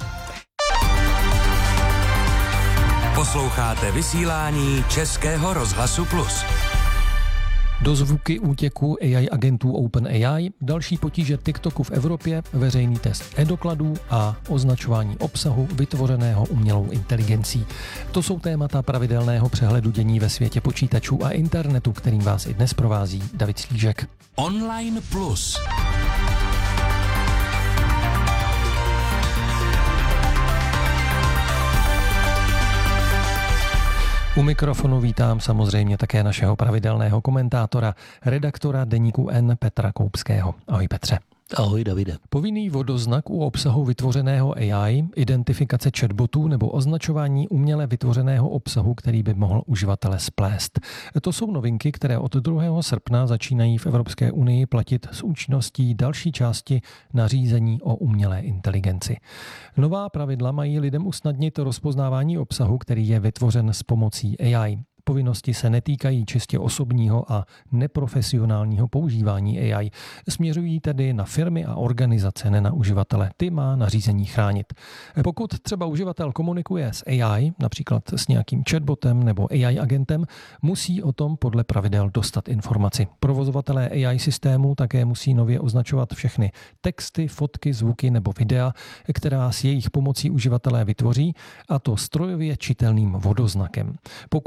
Posloucháte vysílání Českého rozhlasu Plus. Dozvuky útěku A I agentů OpenAI, další potíže TikToku v Evropě, veřejný test e-dokladů a označování obsahu vytvořeného umělou inteligencí. To jsou témata pravidelného přehledu dění ve světě počítačů a internetu, kterým vás i dnes provází David Slížek. Online Plus. U mikrofonu vítám samozřejmě také našeho pravidelného komentátora, redaktora deníku N Petra Koupského. Ahoj Petře. Ahoj Davide. Povinný vodoznak u obsahu vytvořeného A I, identifikace chatbotů nebo označování uměle vytvořeného obsahu, který by mohl uživatele splést. To jsou novinky, které od druhého srpna začínají v Evropské unii platit s účinností další části nařízení o umělé inteligenci. Nová pravidla mají lidem usnadnit rozpoznávání obsahu, který je vytvořen s pomocí A I. Povinnosti se netýkají čistě osobního a neprofesionálního používání A I. Směřují tedy na firmy a organizace, ne na uživatele. Ty má nařízení chránit. Pokud třeba uživatel komunikuje s A I, například s nějakým chatbotem nebo A I agentem, musí o tom podle pravidel dostat informaci. Provozovatelé A I systému také musí nově označovat všechny texty, fotky, zvuky nebo videa, která s jejich pomocí uživatelé vytvoří, a to strojově čitelným vodoznakem. Pokud používají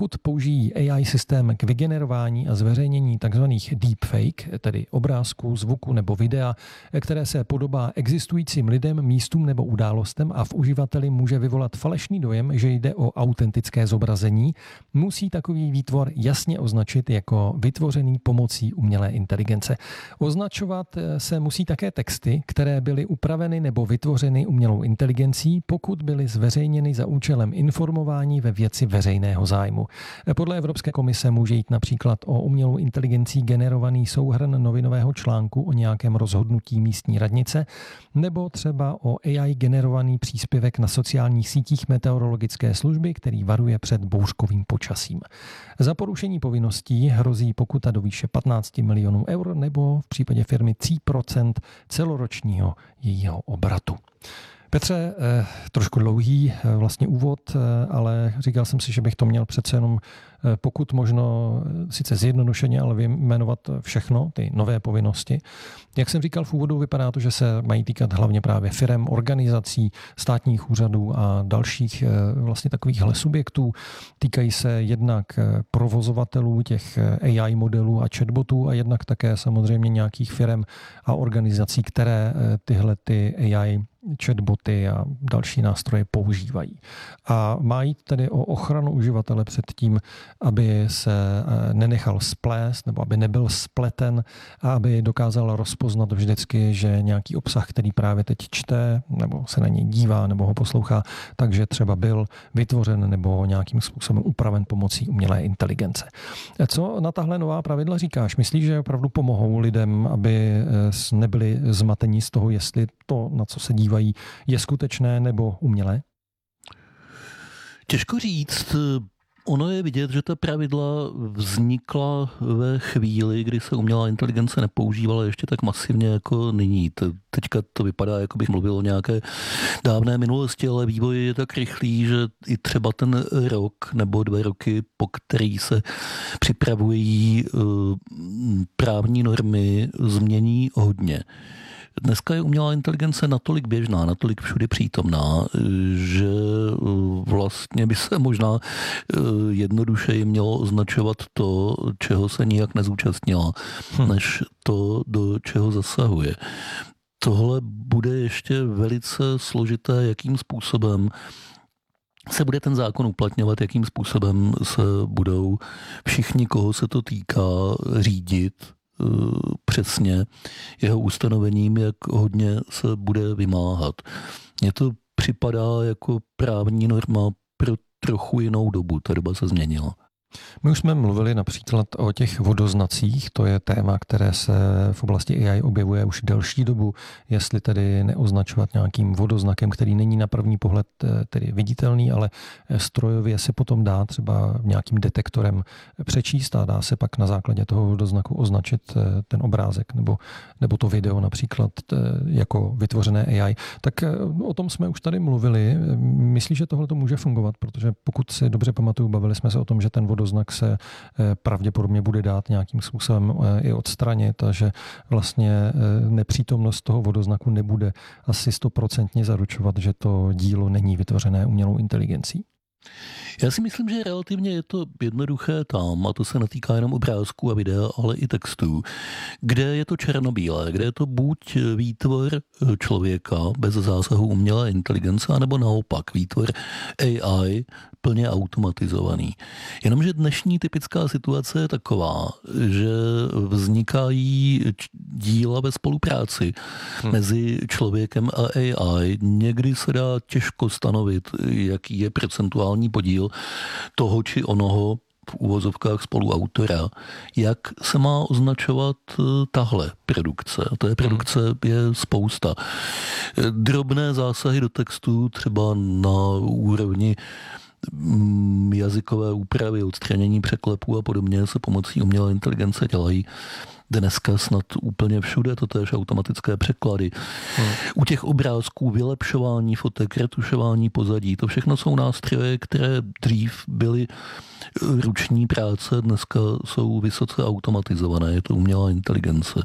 použijí A I systém k vygenerování a zveřejnění tzv. Deepfake, tedy obrázků, zvuku nebo videa, které se podobá existujícím lidem, místům nebo událostem a v uživateli může vyvolat falešný dojem, že jde o autentické zobrazení, musí takový výtvor jasně označit jako vytvořený pomocí umělé inteligence. Označovat se musí také texty, které byly upraveny nebo vytvořeny umělou inteligencí, pokud byly zveřejněny za účelem informování ve věci veřejného zájmu. Podle Evropské komise může jít například o umělou inteligencí generovaný souhrn novinového článku o nějakém rozhodnutí místní radnice nebo třeba o A I generovaný příspěvek na sociálních sítích meteorologické služby, který varuje před bouřkovým počasím. Za porušení povinností hrozí pokuta do výše patnáct milionů eur nebo v případě firmy tří procent celoročního jejího obratu. Petře, eh, trošku dlouhý eh, vlastně úvod, eh, ale říkal jsem si, že bych to měl přece jenom eh, pokud možno eh, sice zjednodušeně, ale vyjmenovat všechno, ty nové povinnosti. Jak jsem říkal v úvodu, vypadá to, že se mají týkat hlavně právě firem, organizací, státních úřadů a dalších eh, vlastně takovýchhle subjektů. Týkají se jednak eh, provozovatelů těch eh, A I modelů a chatbotů a jednak také samozřejmě nějakých firem a organizací, které eh, tyhle ty A I chatboty a další nástroje používají. A má jít tedy o ochranu uživatele před tím, aby se nenechal splést nebo aby nebyl spleten a aby dokázal rozpoznat vždycky, že nějaký obsah, který právě teď čte nebo se na něj dívá nebo ho poslouchá, takže třeba byl vytvořen nebo nějakým způsobem upraven pomocí umělé inteligence. Co na tahle nová pravidla říkáš? Myslíš, že opravdu pomohou lidem, aby nebyli zmatení z toho, jestli to, na co se dívají, je skutečné nebo umělé? Těžko říct. Ono je vidět, že ta pravidla vznikla ve chvíli, kdy se umělá inteligence nepoužívala ještě tak masivně jako nyní. Teďka to vypadá, jako bych mluvil o nějaké dávné minulosti, ale vývoj je tak rychlý, že i třeba ten rok nebo dva roky, po který se připravují právní normy, změní hodně. Dneska je umělá inteligence natolik běžná, natolik všude přítomná, že vlastně by se možná jednodušeji mělo označovat to, čeho se nijak nezúčastnila, hm. než to, do čeho zasahuje. Tohle bude ještě velice složité, jakým způsobem se bude ten zákon uplatňovat, jakým způsobem se budou všichni, koho se to týká, řídit přesně jeho ustanovením, jak hodně se bude vymáhat. Mně to připadá jako právní norma pro trochu jinou dobu. Ta doba se změnila. My už jsme mluvili například o těch vodoznacích, to je téma, které se v oblasti A I objevuje už delší dobu, jestli tedy neoznačovat nějakým vodoznakem, který není na první pohled tedy viditelný, ale strojově se potom dá třeba nějakým detektorem přečíst a dá se pak na základě toho vodoznaku označit ten obrázek nebo, nebo to video například jako vytvořené A I. Tak o tom jsme už tady mluvili. Myslíš, že tohle to může fungovat? Protože pokud si dobře pamatuju, bavili jsme se o tom, že ten vodoznak se pravděpodobně bude dát nějakým způsobem i odstranit a že vlastně nepřítomnost toho vodoznaku nebude asi stoprocentně zaručovat, že to dílo není vytvořené umělou inteligencí. Já si myslím, že relativně je to jednoduché tam, a to se netýká jenom obrázků a videa, ale i textů, kde je to černobílé, kde je to buď výtvor člověka bez zásahu umělé inteligence, anebo naopak výtvor A I plně automatizovaný. Jenomže dnešní typická situace je taková, že vznikají díla ve spolupráci hmm. mezi člověkem a A I. Někdy se dá těžko stanovit, jaký je procentuální podíl toho či onoho v uvozovkách spoluautora, jak se má označovat tahle produkce. Té produkce je spousta. Drobné zásahy do textu třeba na úrovni jazykové úpravy, odstranění překlepů a podobně se pomocí umělé inteligence dělají dneska snad úplně všude, to též automatické překlady. Hmm. U těch obrázků vylepšování fotek, retušování pozadí, to všechno jsou nástroje, které dřív byly ruční práce, dneska jsou vysoce automatizované, je to umělá inteligence.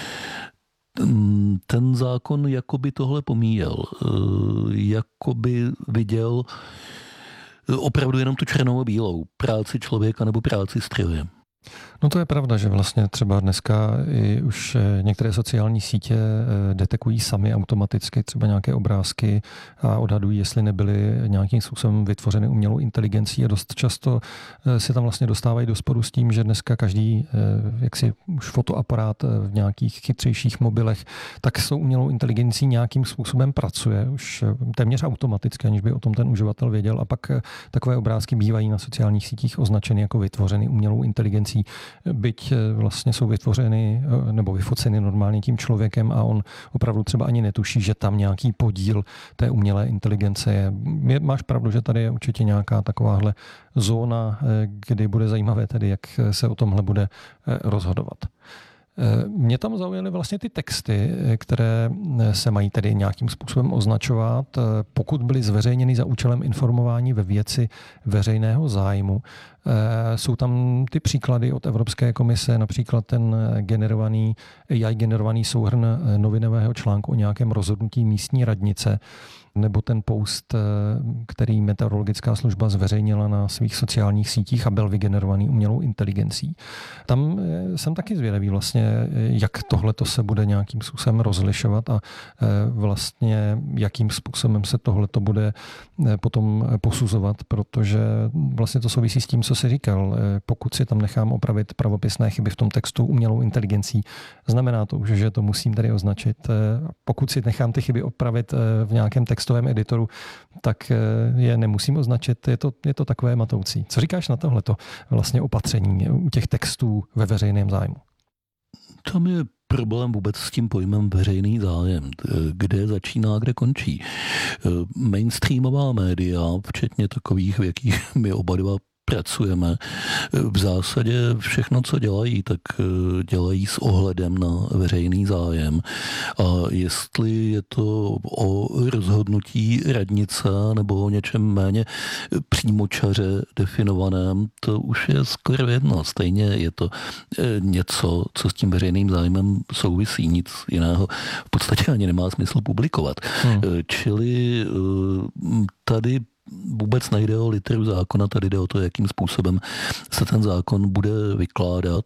Ten zákon jakoby tohle pomíjel, jakoby viděl opravdu jenom tu černou a bílou, práci člověka nebo práci stroje. No to je pravda, že vlastně třeba dneska i už některé sociální sítě detekují sami automaticky třeba nějaké obrázky a odhadují, jestli nebyly nějakým způsobem vytvořeny umělou inteligencí a dost často se tam vlastně dostávají do sporu s tím, že dneska každý jaksi už fotoaparát v nějakých chytřejších mobilech tak s tou umělou inteligencí nějakým způsobem pracuje, už téměř automaticky, aniž by o tom ten uživatel věděl, a pak takové obrázky bývají na sociálních sítích označeny jako vytvořeny umělou inteligencí, byť vlastně jsou vytvořeny nebo vyfoceny normálně tím člověkem a on opravdu třeba ani netuší, že tam nějaký podíl té umělé inteligence je. Máš pravdu, že tady je určitě nějaká takováhle zóna, kdy bude zajímavé tedy, jak se o tomhle bude rozhodovat. Mě tam zaujaly vlastně ty texty, které se mají tedy nějakým způsobem označovat, pokud byly zveřejněny za účelem informování ve věci veřejného zájmu. Jsou tam ty příklady od Evropské komise, například ten generovaný, A I generovaný souhrn novinového článku o nějakém rozhodnutí místní radnice, nebo ten post, který meteorologická služba zveřejnila na svých sociálních sítích a byl vygenerovaný umělou inteligencí. Tam jsem taky zvědavý vlastně, jak tohleto se bude nějakým způsobem rozlišovat a vlastně jakým způsobem se tohleto bude potom posuzovat, protože vlastně to souvisí s tím, co jsi říkal. Pokud si tam nechám opravit pravopisné chyby v tom textu umělou inteligencí, znamená to už, že to musím tady označit. Pokud si nechám ty chyby opravit v nějakém textovém editoru, tak je nemusím označit. Je to, je to takové matoucí. Co říkáš na tohleto vlastně opatření u těch textů ve veřejném zájmu? Tam je problém vůbec s tím pojmem veřejný zájem, kde začíná, kde končí. Mainstreamová média, včetně takových, v jakých my oba dva pracujeme, v zásadě všechno, co dělají, tak dělají s ohledem na veřejný zájem. A jestli je to o rozhodnutí radnice nebo o něčem méně přímočaře definovaném, to už je skoro jedno. Stejně je to něco, co s tím veřejným zájmem souvisí. Nic jiného v podstatě ani nemá smysl publikovat. Hmm. Čili tady vůbec nejde o literu zákona, tady jde o to, jakým způsobem se ten zákon bude vykládat.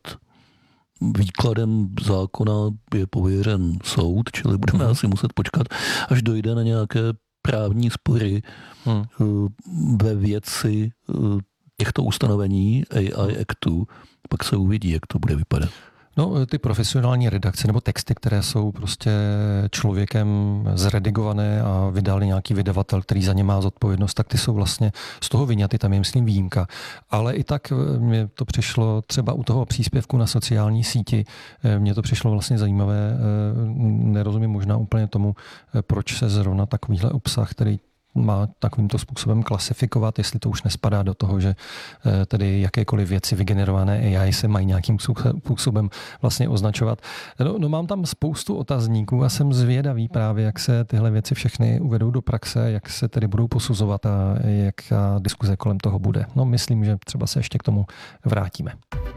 Výkladem zákona je pověřen soud, čili budeme hmm. asi muset počkat, až dojde na nějaké právní spory hmm. ve věci těchto ustanovení A I Actu, pak se uvidí, jak to bude vypadat. No, ty profesionální redakce nebo texty, které jsou prostě člověkem zredigované a vydali nějaký vydavatel, který za ně má zodpovědnost, tak ty jsou vlastně z toho vyňaty, tam je, myslím, výjimka. Ale i tak mně to přišlo třeba u toho příspěvku na sociální síti, mně to přišlo vlastně zajímavé, nerozumím možná úplně tomu, proč se zrovna takovýhle obsah, který má takovýmto způsobem klasifikovat, jestli to už nespadá do toho, že tedy jakékoliv věci vygenerované A I se mají nějakým způsobem vlastně označovat. No, no mám tam spoustu otazníků a jsem zvědavý právě, jak se tyhle věci všechny uvedou do praxe, jak se tedy budou posuzovat a jaká diskuze kolem toho bude. No myslím, že třeba se ještě k tomu vrátíme.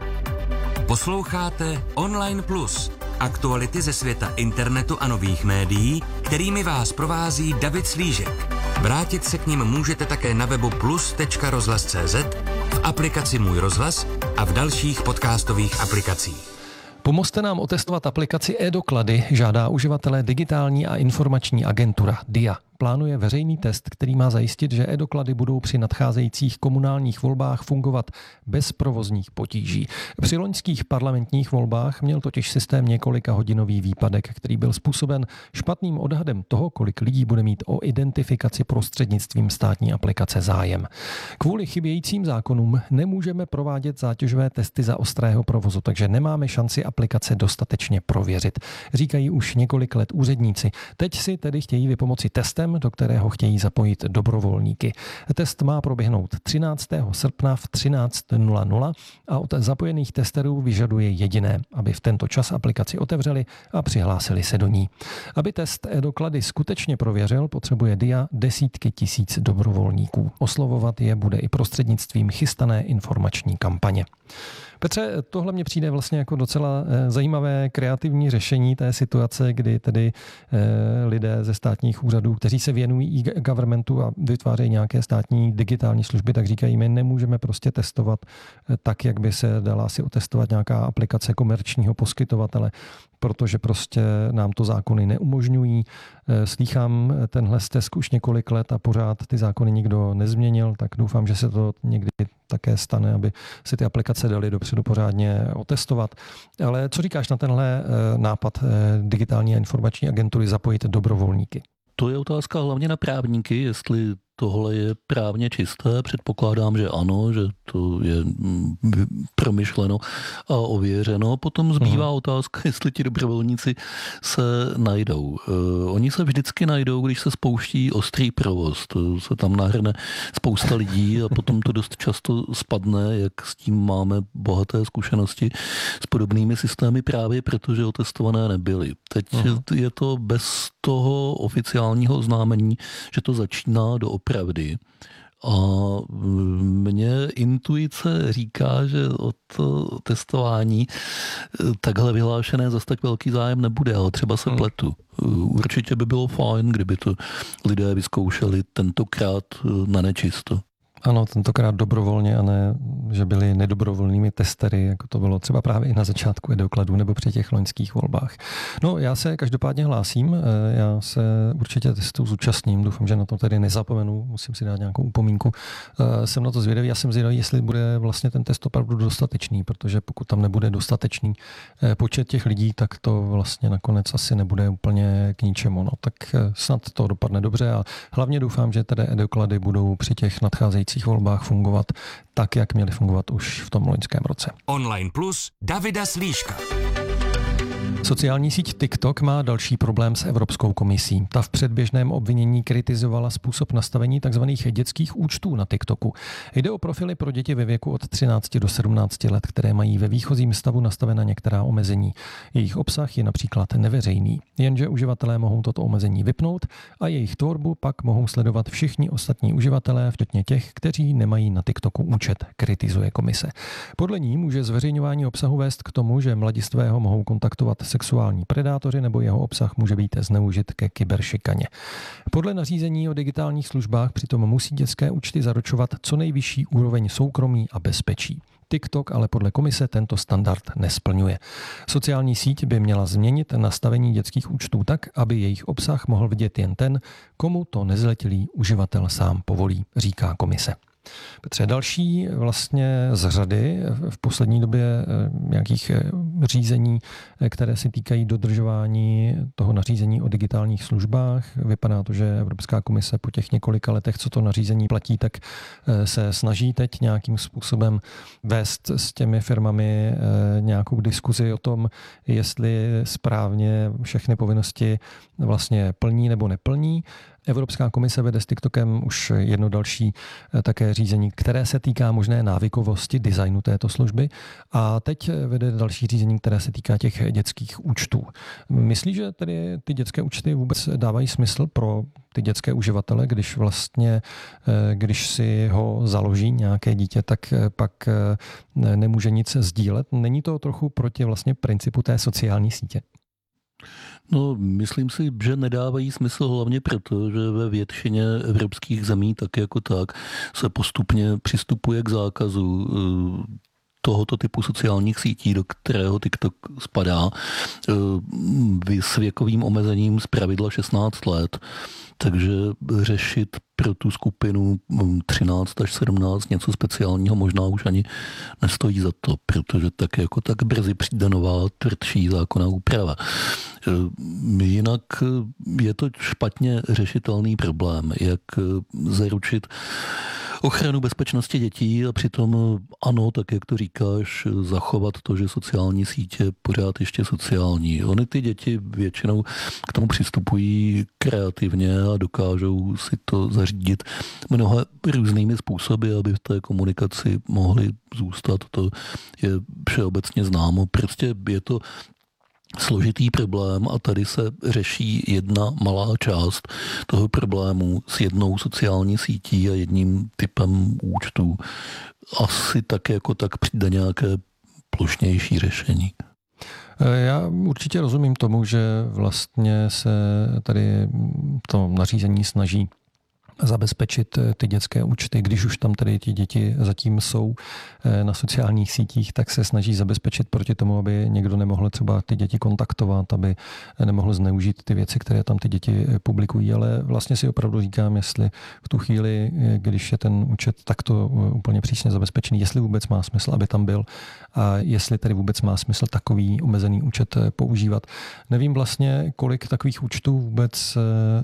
Posloucháte Online Plus. Aktuality ze světa internetu a nových médií, kterými vás provází David Slížek. Vrátit se k nim můžete také na webu plus tečka rozhlas tečka cé zet, v aplikaci Můj rozhlas a v dalších podcastových aplikacích. Pomozte nám otestovat aplikaci e-doklady, žádá uživatelé digitální a informační agentura D I A. Plánuje veřejný test, který má zajistit, že e-doklady budou při nadcházejících komunálních volbách fungovat bez provozních potíží. Při loňských parlamentních volbách měl totiž systém několika hodinový výpadek, který byl způsoben špatným odhadem toho, kolik lidí bude mít o identifikaci prostřednictvím státní aplikace zájem. Kvůli chybějícím zákonům nemůžeme provádět zátěžové testy za ostrého provozu, takže nemáme šanci aplikace dostatečně prověřit, říkají už několik let úředníci. Teď si tedy chtějí vypomoci testem, do kterého chtějí zapojit dobrovolníky. Test má proběhnout třináctého srpna v třináct nula nula a od zapojených testerů vyžaduje jediné, aby v tento čas aplikaci otevřeli a přihlásili se do ní. Aby test e-doklady skutečně prověřil, potřebuje D I A desítky tisíc dobrovolníků. Oslovovat je bude i prostřednictvím chystané informační kampaně. Petře, tohle mně přijde vlastně jako docela zajímavé kreativní řešení té situace, kdy tedy lidé ze státních úřadů, kteří se věnují e-governmentu a vytvářejí nějaké státní digitální služby, tak říkají, my nemůžeme prostě testovat tak, jak by se dala si otestovat nějaká aplikace komerčního poskytovatele, protože prostě nám to zákony neumožňují. Slýchám tenhle stesk už několik let a pořád ty zákony nikdo nezměnil, tak doufám, že se to někdy také stane, aby si ty aplikace daly dopředu pořádně otestovat. Ale co říkáš na tenhle nápad digitální a informační agentury zapojit dobrovolníky? To je otázka hlavně na právníky, jestli tohle je právně čisté. Předpokládám, že ano, že to je promyšleno a ověřeno. Potom zbývá uh-huh. otázka, jestli ti dobrovolníci se najdou. Uh, oni se vždycky najdou, když se spouští ostrý provoz. To se tam nahrne spousta lidí a potom to dost často spadne, jak s tím máme bohaté zkušenosti s podobnými systémy právě protože otestované nebyly. Teď uh-huh. je to bez toho oficiálního oznámení, že to začíná doopravdy. A mně intuice říká, že o to testování takhle vyhlášené zase tak velký zájem nebude, ale třeba se pletu. Určitě by bylo fajn, kdyby to lidé vyzkoušeli tentokrát na nečisto. Ano, tentokrát dobrovolně a ne, že byli nedobrovolnými testery, jako to bylo třeba právě i na začátku e-dokladů nebo při těch loňských volbách. No, já se každopádně hlásím, já se určitě testu zúčastním, doufám, že na to tedy nezapomenu, musím si dát nějakou upomínku. Jsem na to zvědavý, já jsem zvědavý, jestli bude vlastně ten test opravdu dostatečný, protože pokud tam nebude dostatečný počet těch lidí, tak to vlastně nakonec asi nebude úplně k ničemu. No, tak snad to dopadne dobře a hlavně doufám, že tedy e-doklady budou při těch nadcházejících volbách fungovat tak, jak měly fungovat už v tom loňském roce. Online Plus Davida Slíška. Sociální síť TikTok má další problém s Evropskou komisí. Ta v předběžném obvinění kritizovala způsob nastavení tzv. Dětských účtů na TikToku. Jde o profily pro děti ve věku od třinácti do sedmnácti let, které mají ve výchozím stavu nastavena některá omezení. Jejich obsah je například neveřejný, jenže uživatelé mohou toto omezení vypnout a jejich tvorbu pak mohou sledovat všichni ostatní uživatelé, včetně těch, kteří nemají na TikToku účet, kritizuje komise. Podle ní může zveřejňování obsahu vést k tomu, že mladistvého mohou kontaktovat sexuální predátoři nebo jeho obsah může být zneužit ke kyberšikaně. Podle nařízení o digitálních službách přitom musí dětské účty zaručovat co nejvyšší úroveň soukromí a bezpečí. TikTok ale podle komise tento standard nesplňuje. Sociální síť by měla změnit nastavení dětských účtů tak, aby jejich obsah mohl vidět jen ten, komu to nezletilý uživatel sám povolí, říká komise. Petře, další vlastně z řady v poslední době nějakých řízení, které se týkají dodržování toho nařízení o digitálních službách. Vypadá to, že Evropská komise po těch několika letech, co to nařízení platí, tak se snaží teď nějakým způsobem vést s těmi firmami nějakou diskuzi o tom, jestli správně všechny povinnosti vlastně plní nebo neplní. Evropská komise vede s TikTokem už jedno další také řízení, které se týká možné návykovosti designu této služby a teď vede další řízení, které se týká těch dětských účtů. Myslíš, že tedy ty dětské účty vůbec dávají smysl pro ty dětské uživatele, když vlastně, když si ho založí nějaké dítě, tak pak nemůže nic sdílet? Není to trochu proti vlastně principu té sociální sítě? No, myslím si, že nedávají smysl hlavně proto, že ve většině evropských zemí tak jako tak se postupně přistupuje k zákazu tohoto typu sociálních sítí, do kterého TikTok spadá, s věkovým omezením z pravidla šestnáct let. Takže řešit pro tu skupinu třináct až sedmnáct něco speciálního možná už ani nestojí za to, protože tak jako tak brzy přijde nová tvrdší zákonná úprava. Jinak je to špatně řešitelný problém, jak zaručit ochranu bezpečnosti dětí a přitom ano, tak jak to říkáš, zachovat to, že sociální sítě pořád ještě sociální. Ony ty děti většinou k tomu přistupují kreativně a dokážou si to zařídit mnoha různými způsoby, aby v té komunikaci mohli zůstat. To je všeobecně známo. Prostě je to složitý problém a tady se řeší jedna malá část toho problému s jednou sociální sítí a jedním typem účtů. Asi tak jako tak přijde nějaké plošnější řešení. Já určitě rozumím tomu, že vlastně se tady to nařízení snaží zabezpečit ty dětské účty, když už tam tedy ti děti zatím jsou na sociálních sítích, tak se snaží zabezpečit proti tomu, aby někdo nemohl třeba ty děti kontaktovat, aby nemohl zneužít ty věci, které tam ty děti publikují, ale vlastně si opravdu říkám, jestli v tu chvíli, když je ten účet takto úplně přísně zabezpečený, jestli vůbec má smysl, aby tam byl a jestli tedy vůbec má smysl takový omezený účet používat. Nevím vlastně, kolik takových účtů vůbec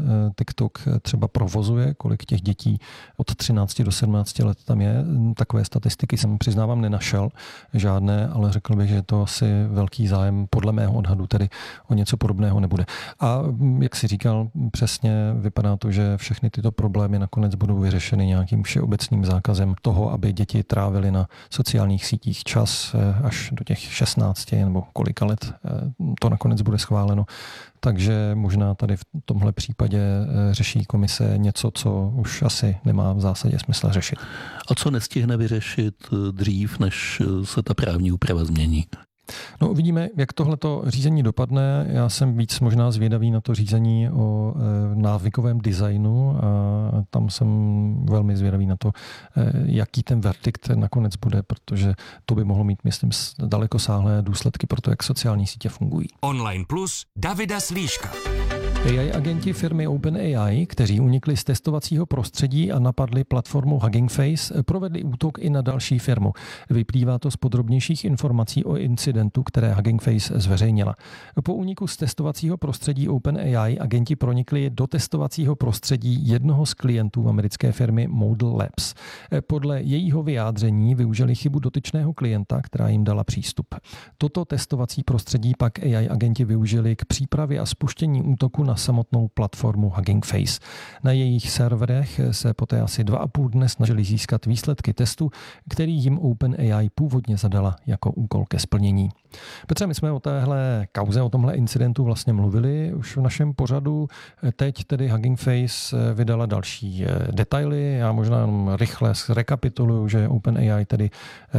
TikTok třeba provozuje, kolik těch dětí od třinácti do sedmnácti let tam je. Takové statistiky jsem, přiznávám, nenašel žádné, ale řekl bych, že to asi velký zájem podle mého odhadu tedy o něco podobného nebude. A jak si říkal, přesně vypadá to, že všechny tyto problémy nakonec budou vyřešeny nějakým všeobecným zákazem toho, aby děti trávily na sociálních sítích čas až do těch šestnácti nebo kolika let to nakonec bude schváleno. Takže možná tady v tomhle případě řeší komise něco, co už asi nemá v zásadě smysl řešit. A co nestihne vyřešit dřív, než se ta právní úprava změní? No, uvidíme, jak tohleto řízení dopadne. Já jsem víc možná zvědavý na to řízení o e, návykovém designu a tam jsem velmi zvědavý na to, e, jaký ten verdikt nakonec bude, protože to by mohlo mít, myslím, dalekosáhlé důsledky pro to, jak sociální sítě fungují. Online Plus Davida Slíška. A I agenti firmy OpenAI, kteří unikli z testovacího prostředí a napadli platformu Hugging Face, provedli útok i na další firmu. Vyplývá to z podrobnějších informací o incidentu, které Hugging Face zveřejnila. Po úniku z testovacího prostředí OpenAI agenti pronikli do testovacího prostředí jednoho z klientů americké firmy Model Labs. Podle jejího vyjádření využili chybu dotyčného klienta, která jim dala přístup. Toto testovací prostředí pak A I agenti využili k přípravě a spuštění útoku na samotnou platformu Hugging Face. Na jejich serverech se poté asi dva a půl dne snažili získat výsledky testu, který jim OpenAI původně zadala jako úkol ke splnění. Petře, my jsme o téhle kauze, o tomhle incidentu vlastně mluvili už v našem pořadu. Teď tedy Hugging Face vydala další detaily. Já možná jenom rychle rekapituluju, že OpenAI tedy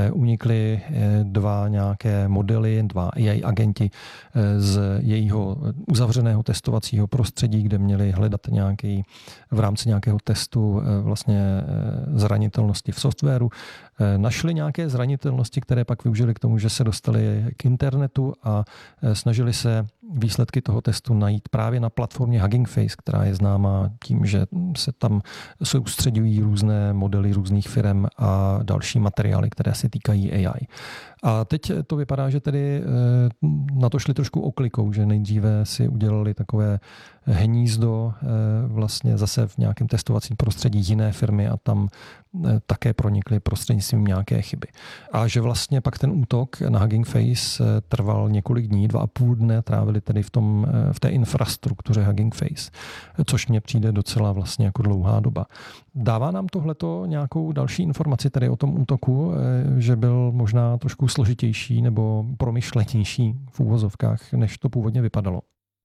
unikly dva nějaké modely, dva A I agenti z jejího uzavřeného testovacího prostředí, kde měli hledat nějaký v rámci nějakého testu vlastně zranitelnosti v softwaru. Našli nějaké zranitelnosti, které pak využili k tomu, že se dostali k internetu a snažili se výsledky toho testu najít právě na platformě Hugging Face, která je známá tím, že se tam soustředují různé modely různých firm a další materiály, které se týkají A I. A teď to vypadá, že tedy na to šli trošku oklikou, že nejdříve si udělali takové hnízdo vlastně zase v nějakém testovacím prostředí jiné firmy a tam také pronikly prostřednictvím nějaké chyby. A že vlastně pak ten útok na Hugging Face trval několik dní, dva a půl dne trávili tedy v, tom, v té infrastruktuře Hugging Face, což mně přijde docela vlastně jako dlouhá doba. Dává nám tohleto nějakou další informaci tedy o tom útoku, že byl možná trošku složitější nebo promyšlenější v úvozovkách, než to původně vypadalo?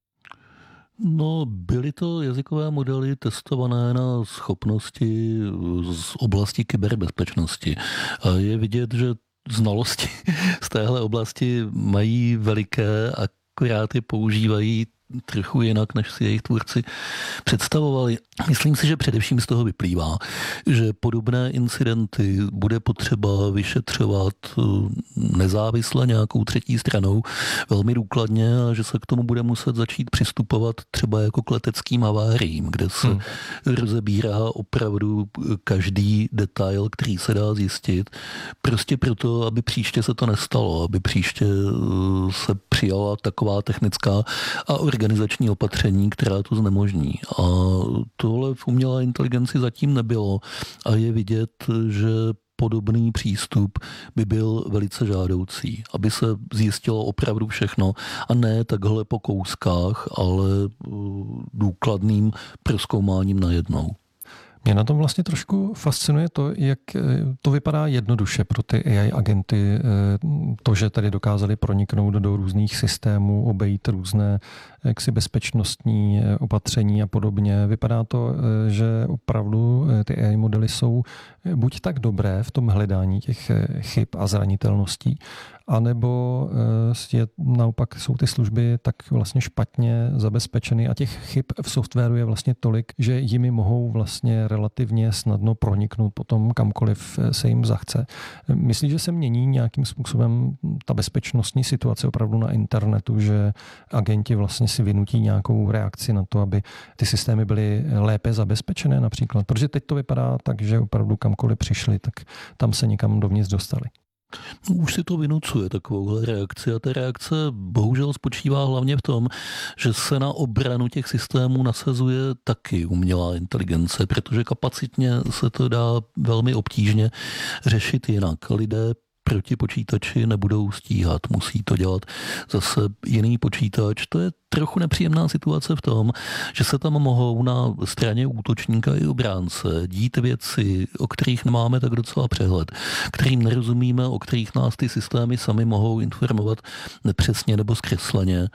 No, byly to jazykové modely testované na schopnosti z oblasti kyberbezpečnosti. A je vidět, že znalosti z téhle oblasti mají veliké, akorát je používají trochu jinak, než si jejich tvůrci představovali. Myslím si, že především z toho vyplývá, že podobné incidenty bude potřeba vyšetřovat nezávisle nějakou třetí stranou velmi důkladně a že se k tomu bude muset začít přistupovat třeba jako k leteckým haváriím, kde se hmm. rozebírá opravdu každý detail, který se dá zjistit, prostě proto, aby příště se to nestalo, aby příště se přijala taková technická a organizační opatření, která to znemožní. A tohle v umělé inteligenci zatím nebylo a je vidět, že podobný přístup by byl velice žádoucí, aby se zjistilo opravdu všechno a ne takhle po kouskách, ale důkladným prozkoumáním najednou. Mě na tom vlastně trošku fascinuje to, jak to vypadá jednoduše pro ty A I agenty. To, že tady dokázali proniknout do různých systémů, obejít různé jaksi bezpečnostní opatření a podobně. Vypadá to, že opravdu ty A I modely jsou buď tak dobré v tom hledání těch chyb a zranitelností, anebo je, naopak jsou ty služby tak vlastně špatně zabezpečeny a těch chyb v softwaru je vlastně tolik, že jimi mohou vlastně relativně snadno proniknout potom kamkoliv se jim zachce. Myslíš, že se mění nějakým způsobem ta bezpečnostní situace opravdu na internetu, že agenti vlastně si vynutí nějakou reakci na to, aby ty systémy byly lépe zabezpečené například? Protože teď to vypadá tak, že opravdu kamkoliv přišli, tak tam se někam dovnitř dostali. No, už si to vynucuje takovouhle reakci a ta reakce bohužel spočívá hlavně v tom, že se na obranu těch systémů nasazuje taky umělá inteligence, protože kapacitně se to dá velmi obtížně řešit jinak. Lidé proti počítači nebudou stíhat, musí to dělat zase jiný počítač. To je trochu nepříjemná situace v tom, že se tam mohou na straně útočníka i obránce dít věci, o kterých nemáme tak docela přehled, kterým nerozumíme, o kterých nás ty systémy sami mohou informovat nepřesně nebo zkresleně.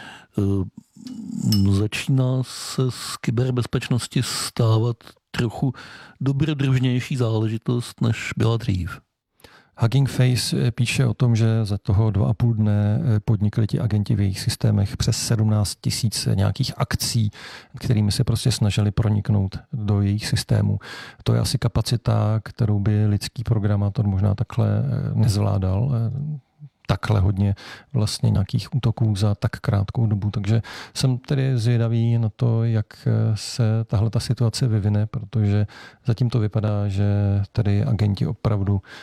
Začíná se z kyberbezpečnosti stávat trochu dobrodružnější záležitost, než byla dřív. Hugging Face píše o tom, že za toho dva a půl dne podnikli ti agenti v jejich systémech přes sedmnáct tisíc nějakých akcí, kterými se prostě snažili proniknout do jejich systémů. To je asi kapacita, kterou by lidský programátor možná takhle nezvládal. Takhle hodně vlastně nějakých útoků za tak krátkou dobu. Takže jsem tedy zvědavý na to, jak se tahle ta situace vyvine, protože zatím to vypadá, že tedy agenti opravdu